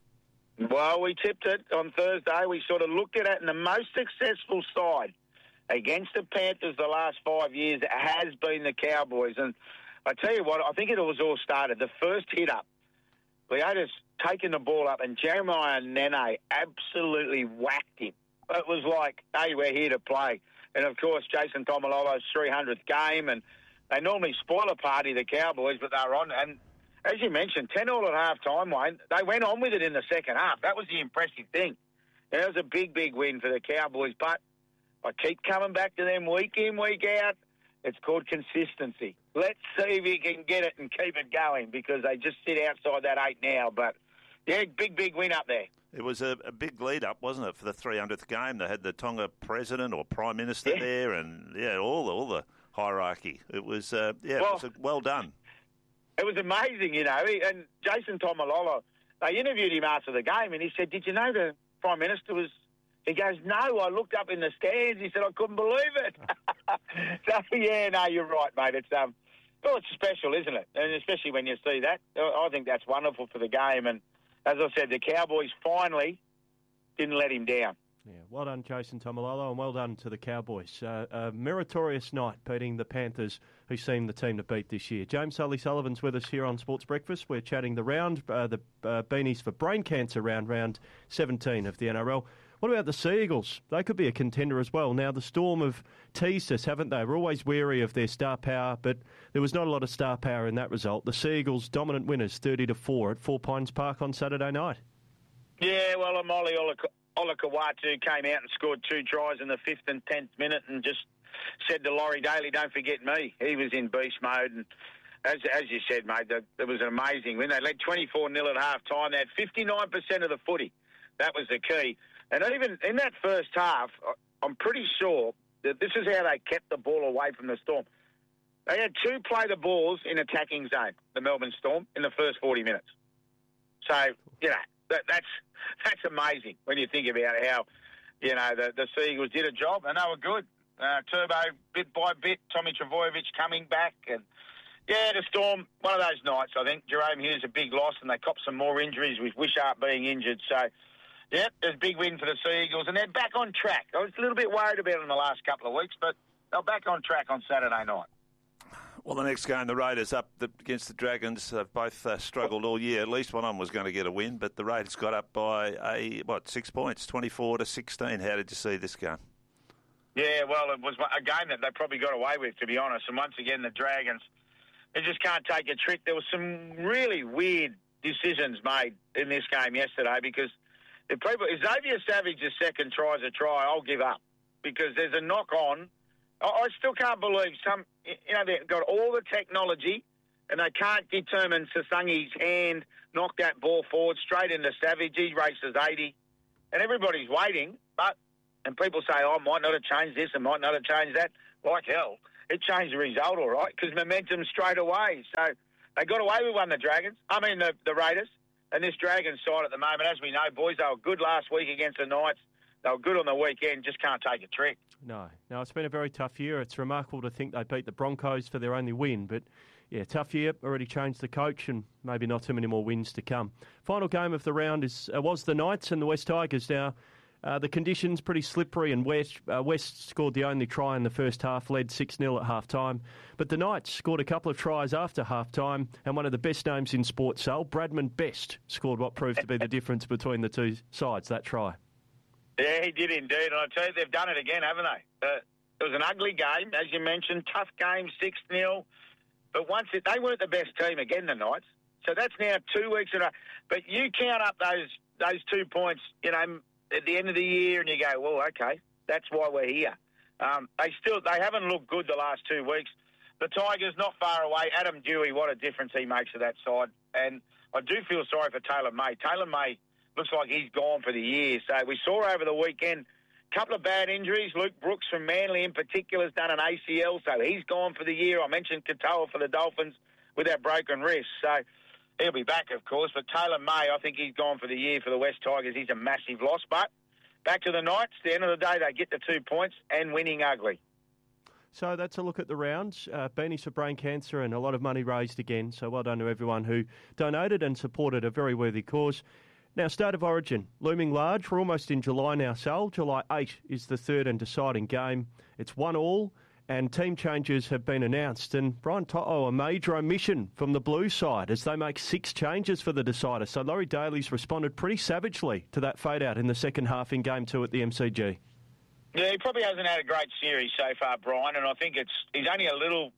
Well, we tipped it on Thursday. We sort of looked at it, and the most successful side against the Panthers the last five years has been the Cowboys. And I tell you what, I think it was all started. The first hit up, Leota's taken the ball up, and Jeremiah Nene absolutely whacked him. It was like, hey, we're here to play. And, of course, Jason Tomalolo's three hundredth game, and they normally spoil a party, the Cowboys, but they're on. And as you mentioned, ten all at half-time, Wayne. They went on with it in the second half. That was the impressive thing. And it was a big, big win for the Cowboys. But I keep coming back to them week in, week out. It's called consistency. Let's see if you can get it and keep it going, because they just sit outside that eight now. But, yeah, big, big win up there. It was a, a big lead-up, wasn't it, for the three hundredth game? They had the Tonga president or prime minister yeah. there, and, yeah, all the, all the hierarchy. It was, uh, yeah, well, it was a, well done. It was amazing, you know. And Jason Tomalolo, they interviewed him after the game, and he said, did you know the prime minister was... He goes, no, I looked up in the stands. He said, I couldn't believe it. So, yeah, no, you're right, mate. It's um, well, it's special, isn't it? And especially when you see that. I think that's wonderful for the game. And as I said, the Cowboys finally didn't let him down. Yeah, well done, Jason Tomalolo, and well done to the Cowboys. Uh, a meritorious night beating the Panthers, who seem the team to beat this year. James Sully Sullivan's with us here on Sports Breakfast. We're chatting the round, uh, the uh, Beanies for Brain Cancer round, round seventeen of the N R L. What about the Sea Eagles? They could be a contender as well. Now, the Storm have teased us, haven't they? We're always wary of their star power, but there was not a lot of star power in that result. The Sea Eagles, dominant winners, thirty to four at Four Pines Park on Saturday night. Yeah, well, Molly Olakawatu came out and scored two tries in the fifth and tenth minute and just said to Laurie Daly, don't forget me. He was in beast mode. And as as you said, mate, that, it was an amazing win. They led twenty-four nil at half-time. They had fifty-nine percent of the footy. That was the key. And even in that first half, I'm pretty sure that this is how they kept the ball away from the Storm. They had two play the balls in attacking zone, the Melbourne Storm, in the first forty minutes. So, you know, that, that's that's amazing when you think about how, you know, the, the Sea Eagles did a job, and they were good. Uh, Turbo, bit by bit, Tommy Travojevic coming back. And, yeah, the Storm, one of those nights, I think. Jerome Hughes a big loss, and they copped some more injuries with Wishart being injured. So, yeah, there's a big win for the Sea Eagles, and they're back on track. I was a little bit worried about them the last couple of weeks, but they're back on track on Saturday night. Well, the next game, the Raiders up the, against the Dragons. They've both uh, struggled all year. At least one of them was going to get a win, but the Raiders got up by, a what, six points, twenty-four to sixteen. How did you see this game? Yeah, well, it was a game that they probably got away with, to be honest. And once again, the Dragons, they just can't take a trick. There were some really weird decisions made in this game yesterday because if people, if Xavier Savage's second tries a try, I'll give up because there's a knock-on I, I still can't believe some, you know, they've got all the technology and they can't determine Sasangi's hand, knock that ball forward straight into Savage. He races eighty and everybody's waiting, but, and people say, oh, I might not have changed this and might not have changed that. Like hell, it changed the result, all right, because momentum straight away. So they got away with one, the Dragons. I mean, the, the Raiders. And this Dragons side at the moment, as we know, boys, they were good last week against the Knights. They were good on the weekend, just can't take a trick. No, no, it's been a very tough year. It's remarkable to think they beat the Broncos for their only win, but yeah, tough year. Already changed the coach, and maybe not too many more wins to come. Final game of the round is uh, was the Knights and the West Tigers. Now, uh, the conditions pretty slippery, and West uh, West scored the only try in the first half, led six nil at half time. But the Knights scored a couple of tries after half time, and one of the best names in sports, Sal, Bradman Best, scored what proved to be the difference between the two sides, that try. Yeah, he did indeed. And I tell you, they've done it again, haven't they? Uh, it was an ugly game, as you mentioned, tough game, six nil. But once it, they weren't the best team again, the Knights. So that's now two weeks in a row. But you count up those those two points, you know, at the end of the year, and you go, well, okay, that's why we're here. Um, they still they haven't looked good the last two weeks. The Tigers not far away. Adam Dewey, what a difference he makes to that side. And I do feel sorry for Taylor May. Taylor May looks like he's gone for the year. So we saw over the weekend a couple of bad injuries. Luke Brooks from Manly in particular has done an A C L, so he's gone for the year. I mentioned Katoa for the Dolphins with that broken wrist. So he'll be back, of course. But Taylor May, I think he's gone for the year for the West Tigers. He's a massive loss. But back to the Knights. At the end of the day, they get the two points and winning ugly. So that's a look at the rounds. Uh, Beanies for brain cancer and a lot of money raised again. So well done to everyone who donated and supported a very worthy cause. Now, State of Origin, looming large. We're almost in July now, Sal. July eighth is the third and deciding game. It's one all, and team changes have been announced. And Brian To'o, a major omission from the blue side as they make six changes for the decider. So Laurie Daly's responded pretty savagely to that fade-out in the second half in game two at the M C G. Yeah, he probably hasn't had a great series so far, Brian, and I think it's he's only a little...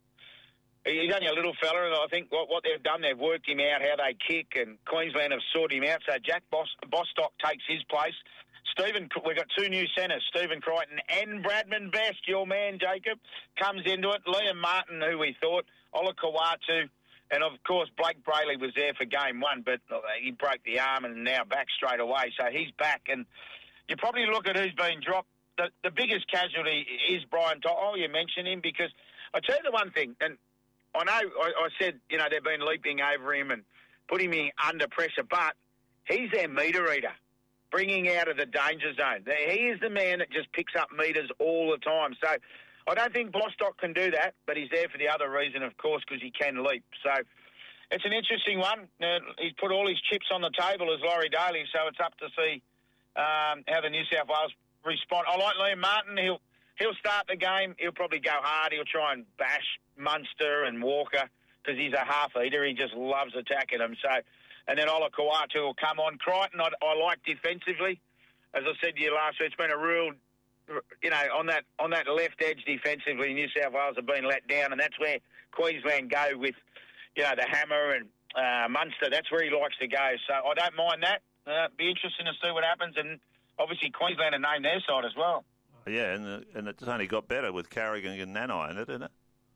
He's only a little fella, and I think what, what they've done, they've worked him out, how they kick, and Queensland have sorted him out. So Jack Bos- Bostock takes his place. Stephen, we've got two new centres, Stephen Crichton and Bradman Best, your man, Jacob, comes into it. Liam Martin, who we thought, Ola Kawatu, and of course Blake Brayley was there for game one, but he broke the arm and now back straight away. So he's back, and you probably look at who's been dropped. The, the biggest casualty is Brian To'o. You mentioned him because I tell you the one thing, and I know I, I said, you know, they've been leaping over him and putting him under pressure, but he's their meter eater, bringing out of the danger zone. He is the man that just picks up meters all the time. So I don't think Bostock can do that, but he's there for the other reason, of course, because he can leap. So it's an interesting one. Uh, he's put all his chips on the table as Laurie Daly, so it's up to see um, how the New South Wales respond. I like Liam Martin. He'll he'll start the game. He'll probably go hard. He'll try and bash Munster and Walker because he's a half-eater. He just loves attacking them. So, and then Ola Kawatu will come on. Crichton, I, I like defensively. As I said to you last week, it's been a real, you know, on that on that left edge defensively, New South Wales have been let down, and that's where Queensland go with, you know, the hammer and uh, Munster. That's where he likes to go. So I don't mind that. Uh, be interesting to see what happens, and obviously Queensland have named their side as well. Yeah, and the, and it's only got better with Carrigan and Nanai in it, isn't it?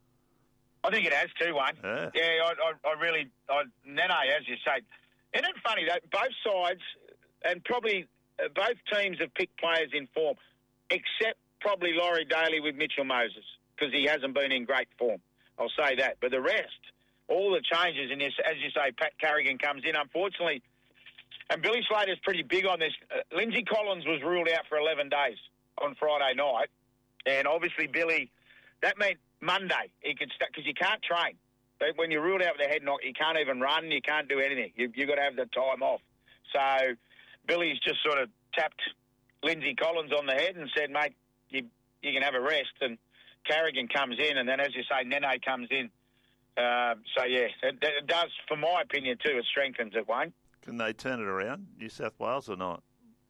I think it has too, one. Yeah, yeah I, I, I really, I, Nene, as you say. Isn't it funny that both sides and probably uh, both teams have picked players in form, except probably Laurie Daly with Mitchell Moses because he hasn't been in great form. I'll say that. But the rest, all the changes in this, as you say, Pat Carrigan comes in. Unfortunately, and Billy Slater's pretty big on this. Uh, Lindsay Collins was ruled out for eleven days on Friday night, and obviously Billy, that meant Monday he could start because you can't train. But when you're ruled out with a head knock, you can't even run, you can't do anything. You, you've got to have the time off. So Billy's just sort of tapped Lindsay Collins on the head and said, mate, you you can have a rest. And Carrigan comes in, and then, as you say, Nene comes in. Uh, so, yeah, it, it does, for my opinion, too, it strengthens it, Wayne. Can they turn it around, New South Wales, or not?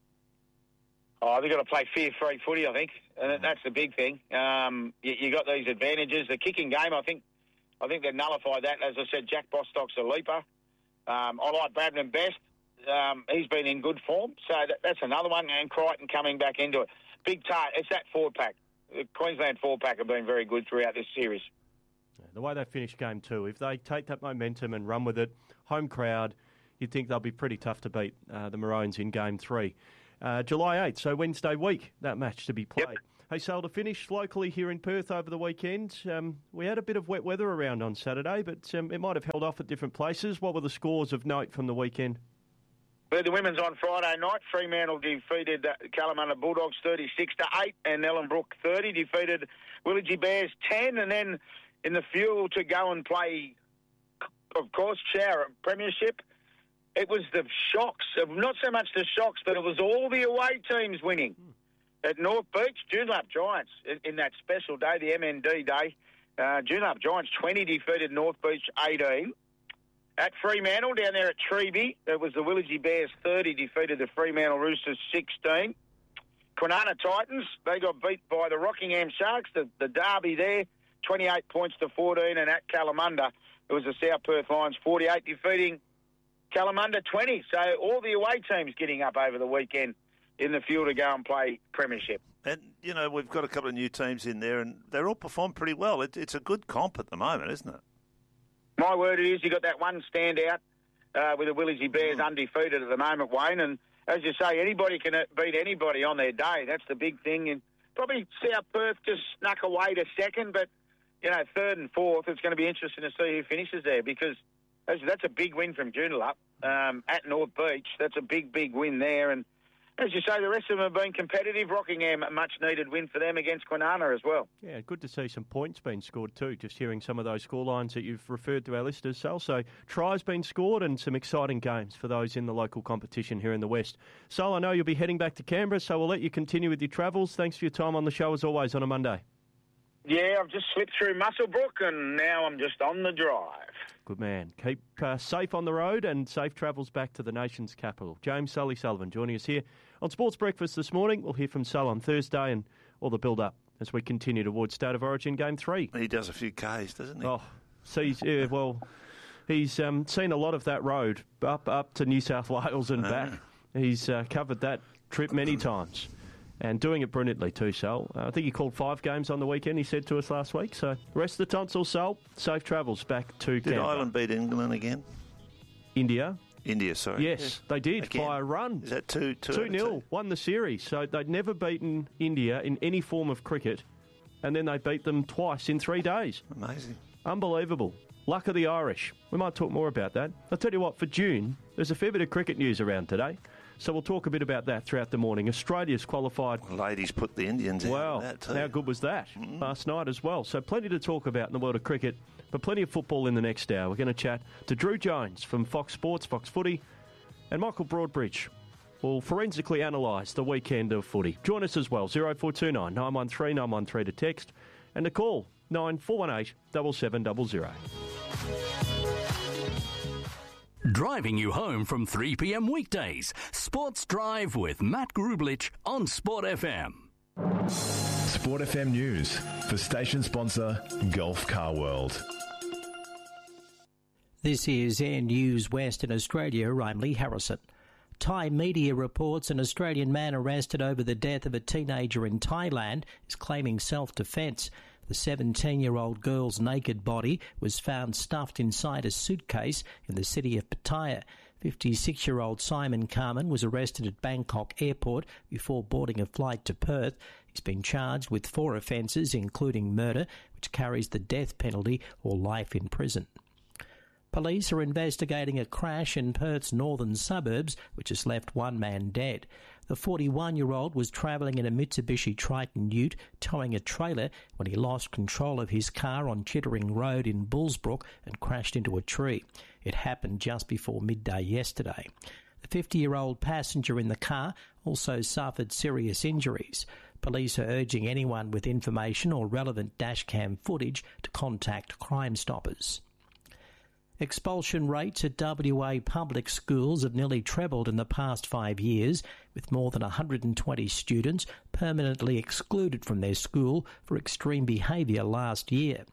Oh, they've got to play fear-free footy, I think, and that's the big thing. Um, you, you got these advantages. The kicking game, I think, I think they've nullified that. As I said, Jack Bostock's a leaper. Um, I like Bradman Best. Um, he's been in good form, so that, that's another one. And Crichton coming back into it. Big tart. It's that forward pack. the Queensland four-pack have been very good throughout this series. The way they finished game two, if they take that momentum and run with it, home crowd, you'd think they'll be pretty tough to beat, uh, the Maroons in game three. Uh, July eighth, so Wednesday week, that match to be played. Yep. Hey, Sal, to finish locally here in Perth over the weekend, um, we had a bit of wet weather around on Saturday, but um, it might have held off at different places. What were the scores of note from the weekend? The women's on Friday night. Fremantle defeated uh, Kalamunda Bulldogs thirty-six to eight, and Ellenbrook thirty defeated Willagee Bears ten, and then in the fuel to go and play, of course, Shara Premiership. It was the shocks, not so much the shocks, but it was all the away teams winning. Hmm. At North Beach, Joondalup Giants, in, in that special day, the M N D day, uh, Joondalup Giants twenty defeated North Beach eighteen. At Fremantle, down there at Treeby, it was the Willagee Bears thirty defeated the Fremantle Roosters sixteen. Kwinana Titans, they got beat by the Rockingham Sharks, the, the derby there, twenty-eight points to fourteen. And at Kalamunda, it was the South Perth Lions forty-eight defeating Kalamunda twenty. So all the away teams getting up over the weekend in the field to go and play Premiership. And, you know, we've got a couple of new teams in there, and they're all performed pretty well. It, it's a good comp at the moment, isn't it? My word it is, you got that one standout uh, with the Willagee Bears mm. undefeated at the moment, Wayne. And as you say, anybody can beat anybody on their day. That's the big thing. And probably South Perth just snuck away to second, but, you know, third and fourth, it's going to be interesting to see who finishes there because that's a big win from Joondalup um, at North Beach. That's a big, big win there. And as you say, the rest of them have been competitive. Rockingham, a much-needed win for them against Kwinana as well. Yeah, good to see some points being scored too, just hearing some of those scorelines that you've referred to our listeners, Sal. So tries being scored and some exciting games for those in the local competition here in the West. Sal, I know you'll be heading back to Canberra, so we'll let you continue with your travels. Thanks for your time on the show, as always, on a Monday. Yeah, I've just slipped through Muswellbrook and now I'm just on the drive. Good man. Keep uh, safe on the road and safe travels back to the nation's capital. James Sully Sullivan joining us here on Sports Breakfast this morning. We'll hear from Sal on Thursday and all the build-up as we continue towards State of Origin Game three. He does a few Ks, doesn't he? Oh, sees, yeah, well, he's um, seen a lot of that road up, up to New South Wales and back. He's uh, covered that trip many times. And doing it brilliantly too, Sal. Uh, I think he called five games on the weekend, he said to us last week. So rest of the tonsil, Sal. Safe travels back to Did Canberra. Ireland beat England again? India. India, sorry. Yes, yes. they did again. by a run. Is that two, two, two nil? Two? Won the series. So they'd never beaten India in any form of cricket. And then they beat them twice in three days. Amazing. Unbelievable. Luck of the Irish. We might talk more about that. I'll tell you what, for June, there's a fair bit of cricket news around today. So we'll talk a bit about that throughout the morning. Australia's qualified. Well, ladies put the Indians wow, in that too. How good was that mm-hmm. last night as well? So plenty to talk about in the world of cricket, but plenty of football in the next hour. We're going to chat to Drew Jones from Fox Sports, Fox Footy, and Michael Broadbridge will forensically analyse the weekend of footy. Join us as well, oh four two nine, nine one three, nine one three to text, and to call nine four one eight, seven seven zero zero. Driving you home from three p.m. weekdays. Sports Drive with Matt Grublich on Sport F M. Sport F M News for station sponsor Gulf Car World. This is Air News Western Australia. I'm Lee Harrison. Thai media reports an Australian man arrested over the death of a teenager in Thailand is claiming self-defence. The seventeen-year-old girl's naked body was found stuffed inside a suitcase in the city of Pattaya. fifty-six-year-old Simon Carmen was arrested at Bangkok Airport before boarding a flight to Perth. He's been charged with four offences, including murder, which carries the death penalty or life in prison. Police are investigating a crash in Perth's northern suburbs, which has left one man dead. The forty-one-year-old was travelling in a Mitsubishi Triton ute towing a trailer when he lost control of his car on Chittering Road in Bullsbrook and crashed into a tree. It happened just before midday yesterday. The fifty-year-old passenger in the car also suffered serious injuries. Police are urging anyone with information or relevant dashcam footage to contact Crime Stoppers. Expulsion rates at W A public schools have nearly trebled in the past five years, with more than one hundred twenty students permanently excluded from their school for extreme behaviour last year.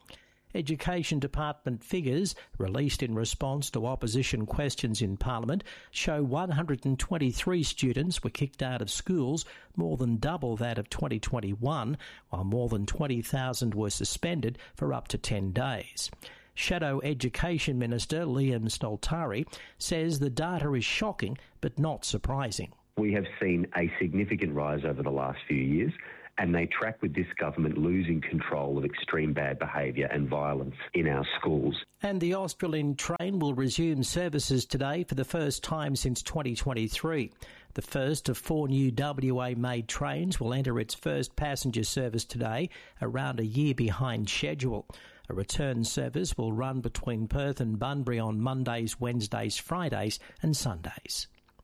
Education Department figures, released in response to opposition questions in Parliament, show one hundred twenty-three students were kicked out of schools, more than double that of twenty twenty-one, while more than twenty thousand were suspended for up to ten days. Shadow Education Minister Liam Stoltari says the data is shocking but not surprising. We have seen a significant rise over the last few years, and they track with this government losing control of extreme bad behaviour and violence in our schools. And the Australian train will resume services today for the first time since twenty twenty-three. The first of four new W A-made trains will enter its first passenger service today, around a year behind schedule. A return service will run between Perth and Bunbury on Mondays, Wednesdays, Fridays and Sundays.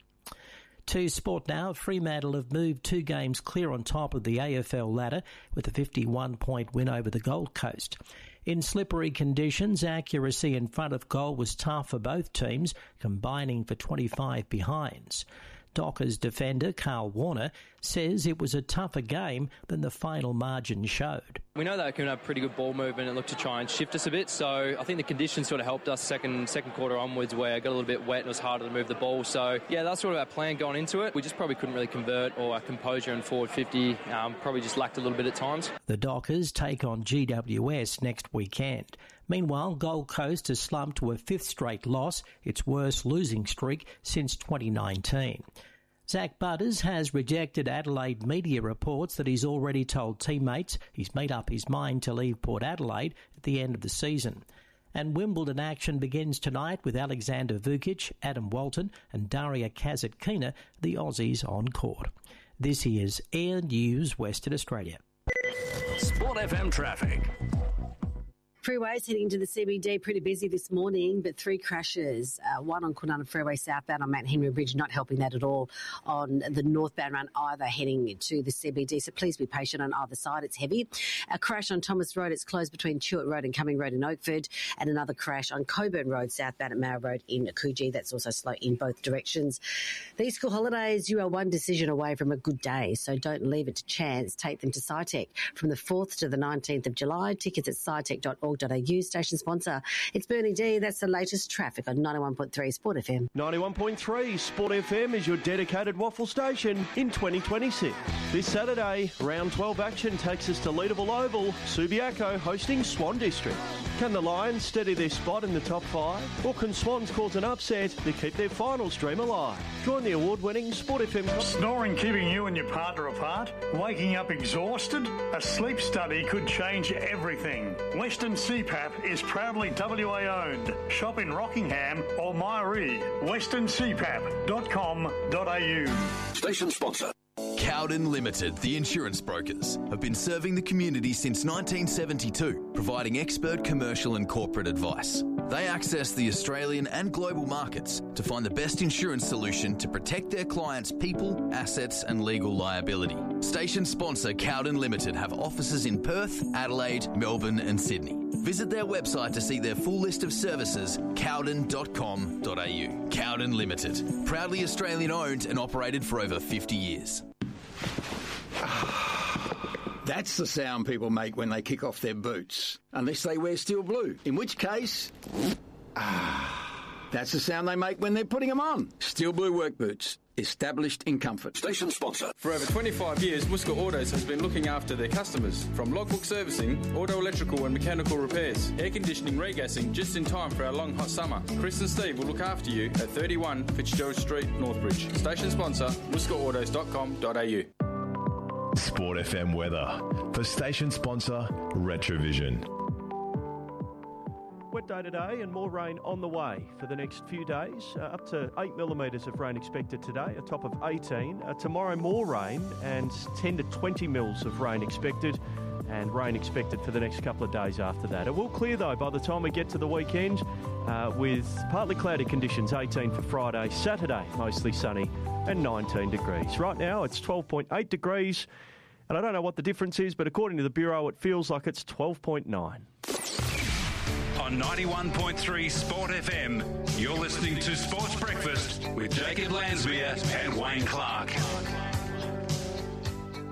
To sport now, Fremantle have moved two games clear on top of the A F L ladder with a fifty-one point win over the Gold Coast. In slippery conditions, accuracy in front of goal was tough for both teams, combining for twenty-five behinds. Dockers defender Carl Warner says it was a tougher game than the final margin showed. We know they can have pretty good ball movement and look to try and shift us a bit, so I think the conditions sort of helped us second second quarter onwards, where it got a little bit wet and it was harder to move the ball. So, yeah, that's sort of our plan going into it. We just probably couldn't really convert, or our composure in forward fifty um, probably just lacked a little bit at times. The Dockers take on G W S next weekend. Meanwhile, Gold Coast has slumped to a fifth straight loss, its worst losing streak since twenty nineteen. Zach Butters has rejected Adelaide media reports that he's already told teammates he's made up his mind to leave Port Adelaide at the end of the season. And Wimbledon action begins tonight with Alexander Vukic, Adam Walton and Daria Kasatkina, the Aussies on court. This is Air News Western Australia. Sport F M traffic. Freeways heading into the C B D pretty busy this morning, but three crashes. Uh, one on Kwinana Freeway southbound on Mount Henry Bridge, not helping that at all on the northbound run either, heading to the C B D. So please be patient on either side. It's heavy. A crash on Thomas Road. It's closed between Chewett Road and Cumming Road in Oakford. And another crash on Coburn Road southbound at Mara Road in Coogee. That's also slow in both directions. These school holidays, you are one decision away from a good day, so don't leave it to chance. Take them to SciTech from the fourth to the nineteenth of July. Tickets at scitech dot org dot a u. Station sponsor. It's Bernie D. That's the latest traffic on ninety-one point three Sport F M. ninety-one point three Sport F M is your dedicated waffle station in twenty twenty-six. This Saturday, round twelve action takes us to Leederville Oval, Subiaco hosting Swan District. Can the Lions steady their spot in the top five, or can Swans cause an upset to keep their finals dream alive? Join the award-winning Sport F M... Snoring keeping you and your partner apart? Waking up exhausted? A sleep study could change everything. Western C PAP is proudly W A owned. Shop in Rockingham or Myree. western c pap dot com dot a u. Station sponsor. Cowden Limited, the insurance brokers, have been serving the community since nineteen seventy-two, providing expert commercial and corporate advice. They access the Australian and global markets to find the best insurance solution to protect their clients' people, assets and legal liability. Station sponsor Cowden Limited have offices in Perth, Adelaide, Melbourne and Sydney. Visit their website to see their full list of services, cowden dot com dot a u. Cowden Limited, proudly Australian owned and operated for over fifty years. That's the sound people make when they kick off their boots. Unless they wear steel blue, in which case... Ah, that's the sound they make when they're putting them on. Steel blue work boots. Established in comfort. Station sponsor. For over twenty-five years, Muska Autos has been looking after their customers. From logbook servicing, auto electrical and mechanical repairs, air conditioning, regassing, just in time for our long hot summer. Chris and Steve will look after you at thirty-one Fitzgerald Street, Northbridge. Station sponsor, muska autos dot com dot a u. Sport F M weather for station sponsor Retrovision. Wet day today and more rain on the way for the next few days. Uh, up to eight millimetres of rain expected today, a top of eighteen. Uh, tomorrow more rain and ten to twenty mils of rain expected, and rain expected for the next couple of days after that. It will clear though by the time we get to the weekend uh, with partly cloudy conditions, eighteen for Friday. Saturday mostly sunny and nineteen degrees. Right now it's twelve point eight degrees, and I don't know what the difference is, but according to the Bureau it feels like it's twelve point nine. On ninety-one point three Sport F M, you're listening to Sports Breakfast with Jacob Lansmere and Wayne Clark.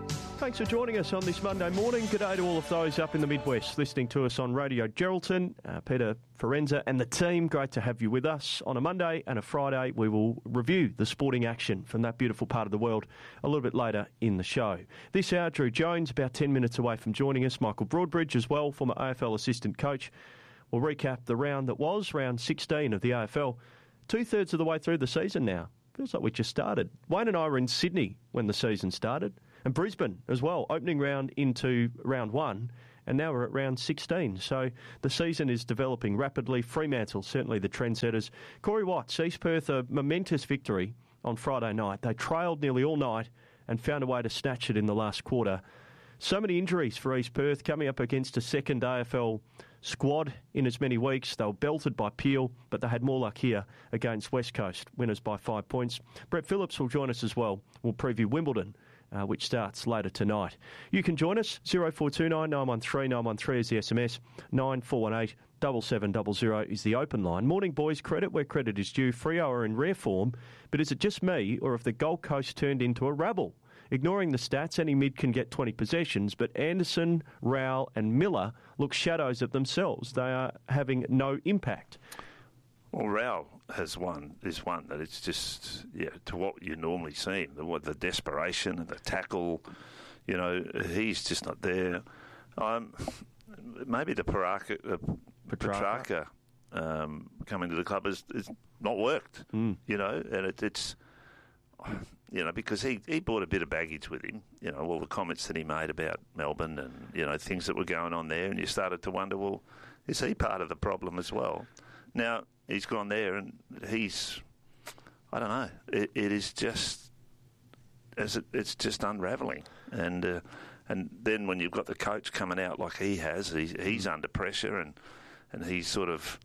thanks for joining us on this Monday morning. Good day to all of those up in the Midwest listening to us on Radio Geraldton. Uh, Peter Forenza and the team, great to have you with us. On a Monday and a Friday, we will review the sporting action from that beautiful part of the world a little bit later in the show. This hour, Drew Jones, about ten minutes away from joining us. Michael Broadbridge as well, former A F L assistant coach. We'll recap the round that was, round sixteen of the A F L. Two-thirds of the way through the season now. Feels like we just started. Wayne and I were in Sydney when the season started. And Brisbane as well, opening round into round one, and now we're at round sixteen. So the season is developing rapidly. Fremantle, certainly the trendsetters. Corey Watts, East Perth, a momentous victory on Friday night. They trailed nearly all night and found a way to snatch it in the last quarter. So many injuries for East Perth, coming up against a second A F L squad in as many weeks. They were belted by Peel, but they had more luck here against West Coast, winners by five points. Brett Phillips will join us as well. We'll preview Wimbledon, Uh, which starts later tonight. You can join us, oh four two nine, nine one three, nine one three is the S M S, nine four one eight, seven seven zero zero is the open line. Morning, boys. Credit where credit is due. Freo are in rare form, but is it just me, or have the Gold Coast turned into a rabble? Ignoring the stats, any mid can get twenty possessions, but Anderson, Rowell and Miller look shadows of themselves. They are having no impact. Well, Rowell has one, is one that it's just, yeah, to what you normally see, the, what, the desperation and the tackle, you know, he's just not there. Um, maybe the Paraka, uh, Petrarca um, coming to the club has, has not worked, mm. you know, and it, it's, you know, because he, he brought a bit of baggage with him, you know, all the comments that he made about Melbourne and, you know, things that were going on there, and you started to wonder, well, is he part of the problem as well? Now, he's gone there and he's, I don't know, it, it is just, as it, it's just unravelling. And uh, and then when you've got the coach coming out like he has, he's, he's under pressure and, and he's sort of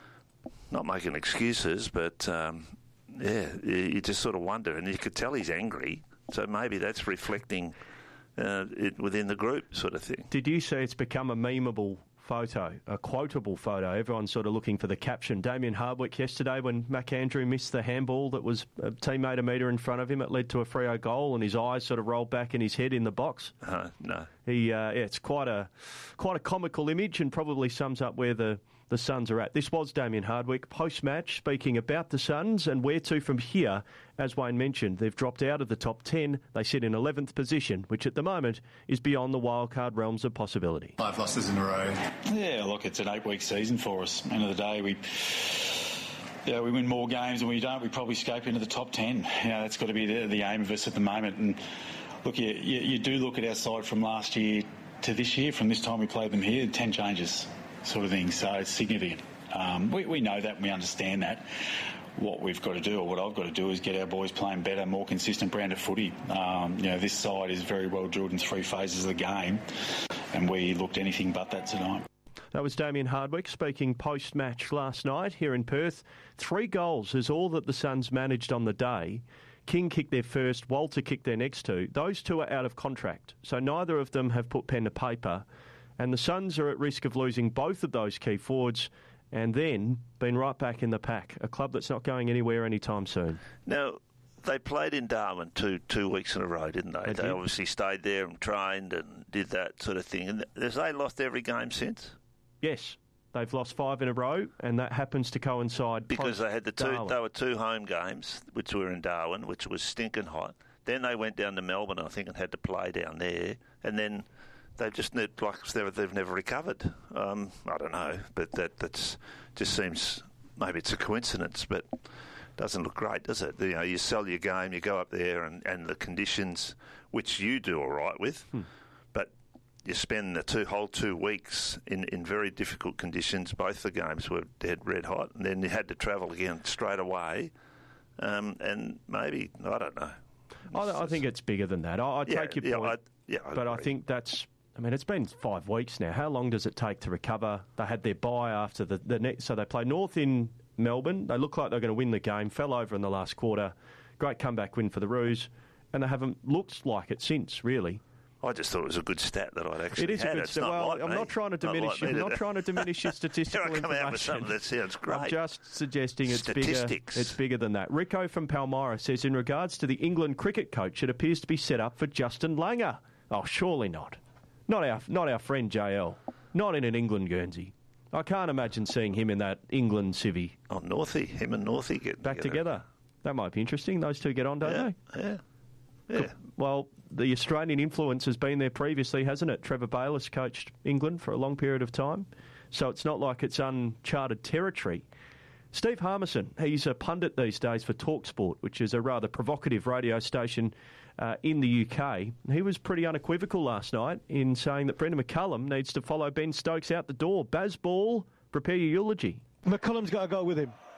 not making excuses, but, um, yeah, you, you just sort of wonder. And you could tell he's angry, so maybe that's reflecting uh, it within the group sort of thing. Did you see it's become a memeable photo, a quotable photo? Everyone's sort of looking for the caption. Damien Hardwick yesterday, when McAndrew missed the handball that was a teammate a metre in front of him, it led to a Freo goal, and his eyes sort of rolled back in his head in the box. Uh, no. He, uh, yeah, it's quite a quite a comical image, and probably sums up where the, the Suns are at. This was Damien Hardwick post-match, speaking about the Suns and where to from here. As Wayne mentioned, they've dropped out of the top ten. They sit in eleventh position, which at the moment is beyond the wildcard realms of possibility. Five losses in a row. Yeah, look, it's an eight-week season for us. End of the day, we... Yeah, we win more games than we don't. We probably scope into the top ten. You know, that's got to be the, the aim of us at the moment. And look, you, you, you do look at our side from last year to this year, from this time we played them here, ten changes sort of thing. So it's significant. Um, we, we know that and we understand that. What we've got to do, or what I've got to do, is get our boys playing better, more consistent brand of footy. Um, you know, this side is very well drilled in three phases of the game, and we looked anything but that tonight. That was Damien Hardwick speaking post-match last night here in Perth. Three goals is all that the Suns managed on the day. King kicked their first, Walter kicked their next two. Those two are out of contract, so neither of them have put pen to paper. And the Suns are at risk of losing both of those key forwards and then been right back in the pack, a club that's not going anywhere anytime soon. Now, they played in Darwin two two weeks in a row, didn't they? They They did. obviously stayed there and trained and did that sort of thing. And have they lost every game since? Yes, they've lost five in a row, and that happens to coincide Because they had the two, post-Darwin. they were two home games, which were in Darwin, which was stinking hot. Then they went down to Melbourne, I think, and had to play down there. And then they've just ne- like they've, they've never recovered. Um, I don't know, but that that's just seems maybe it's a coincidence, but doesn't look great, does it? You know, you sell your game, you go up there, and, and the conditions, which you do all right with, hmm. but you spend the two whole two weeks in, in very difficult conditions. Both the games were dead red hot, and then you had to travel again straight away. Um, and maybe I don't know. I, I think it's bigger than that. I, I Yeah, take your yeah, point, I- yeah, I but I agree. think that's. I mean, it's been five weeks now. How long does it take to recover? They had their bye after the, the next, so they play North in Melbourne. They look like they're going to win the game. Fell over in the last quarter. Great comeback win for the Roos, and they haven't looked like it since, really. I just thought it was a good stat that I'd actually It is a had. good It's stat. not Well, like I'm me. not trying to Not diminish. like me I'm not to- trying to diminish your statistical Here I come information. out with something that sounds great. I'm just suggesting it's bigger. Statistics. It's bigger than that. Rico from Palmyra says, in regards to the England cricket coach, it appears to be set up for Justin Langer. Oh, surely not. Not our, not our friend J L. Not in an England Guernsey. I can't imagine seeing him in that England civvy. Oh, Northey. Him and Northey get back together. together. That might be interesting. Those two get on, don't yeah, they? Yeah. Yeah. Well, the Australian influence has been there previously, hasn't it? Trevor Bayliss coached England for a long period of time, so it's not like it's uncharted territory. Steve Harmison, he's a pundit these days for TalkSport, which is a rather provocative radio station uh, in the U K. He was pretty unequivocal last night in saying that Brendan McCullum needs to follow Ben Stokes out the door. Bazball, prepare your eulogy. McCullum's got to go with him.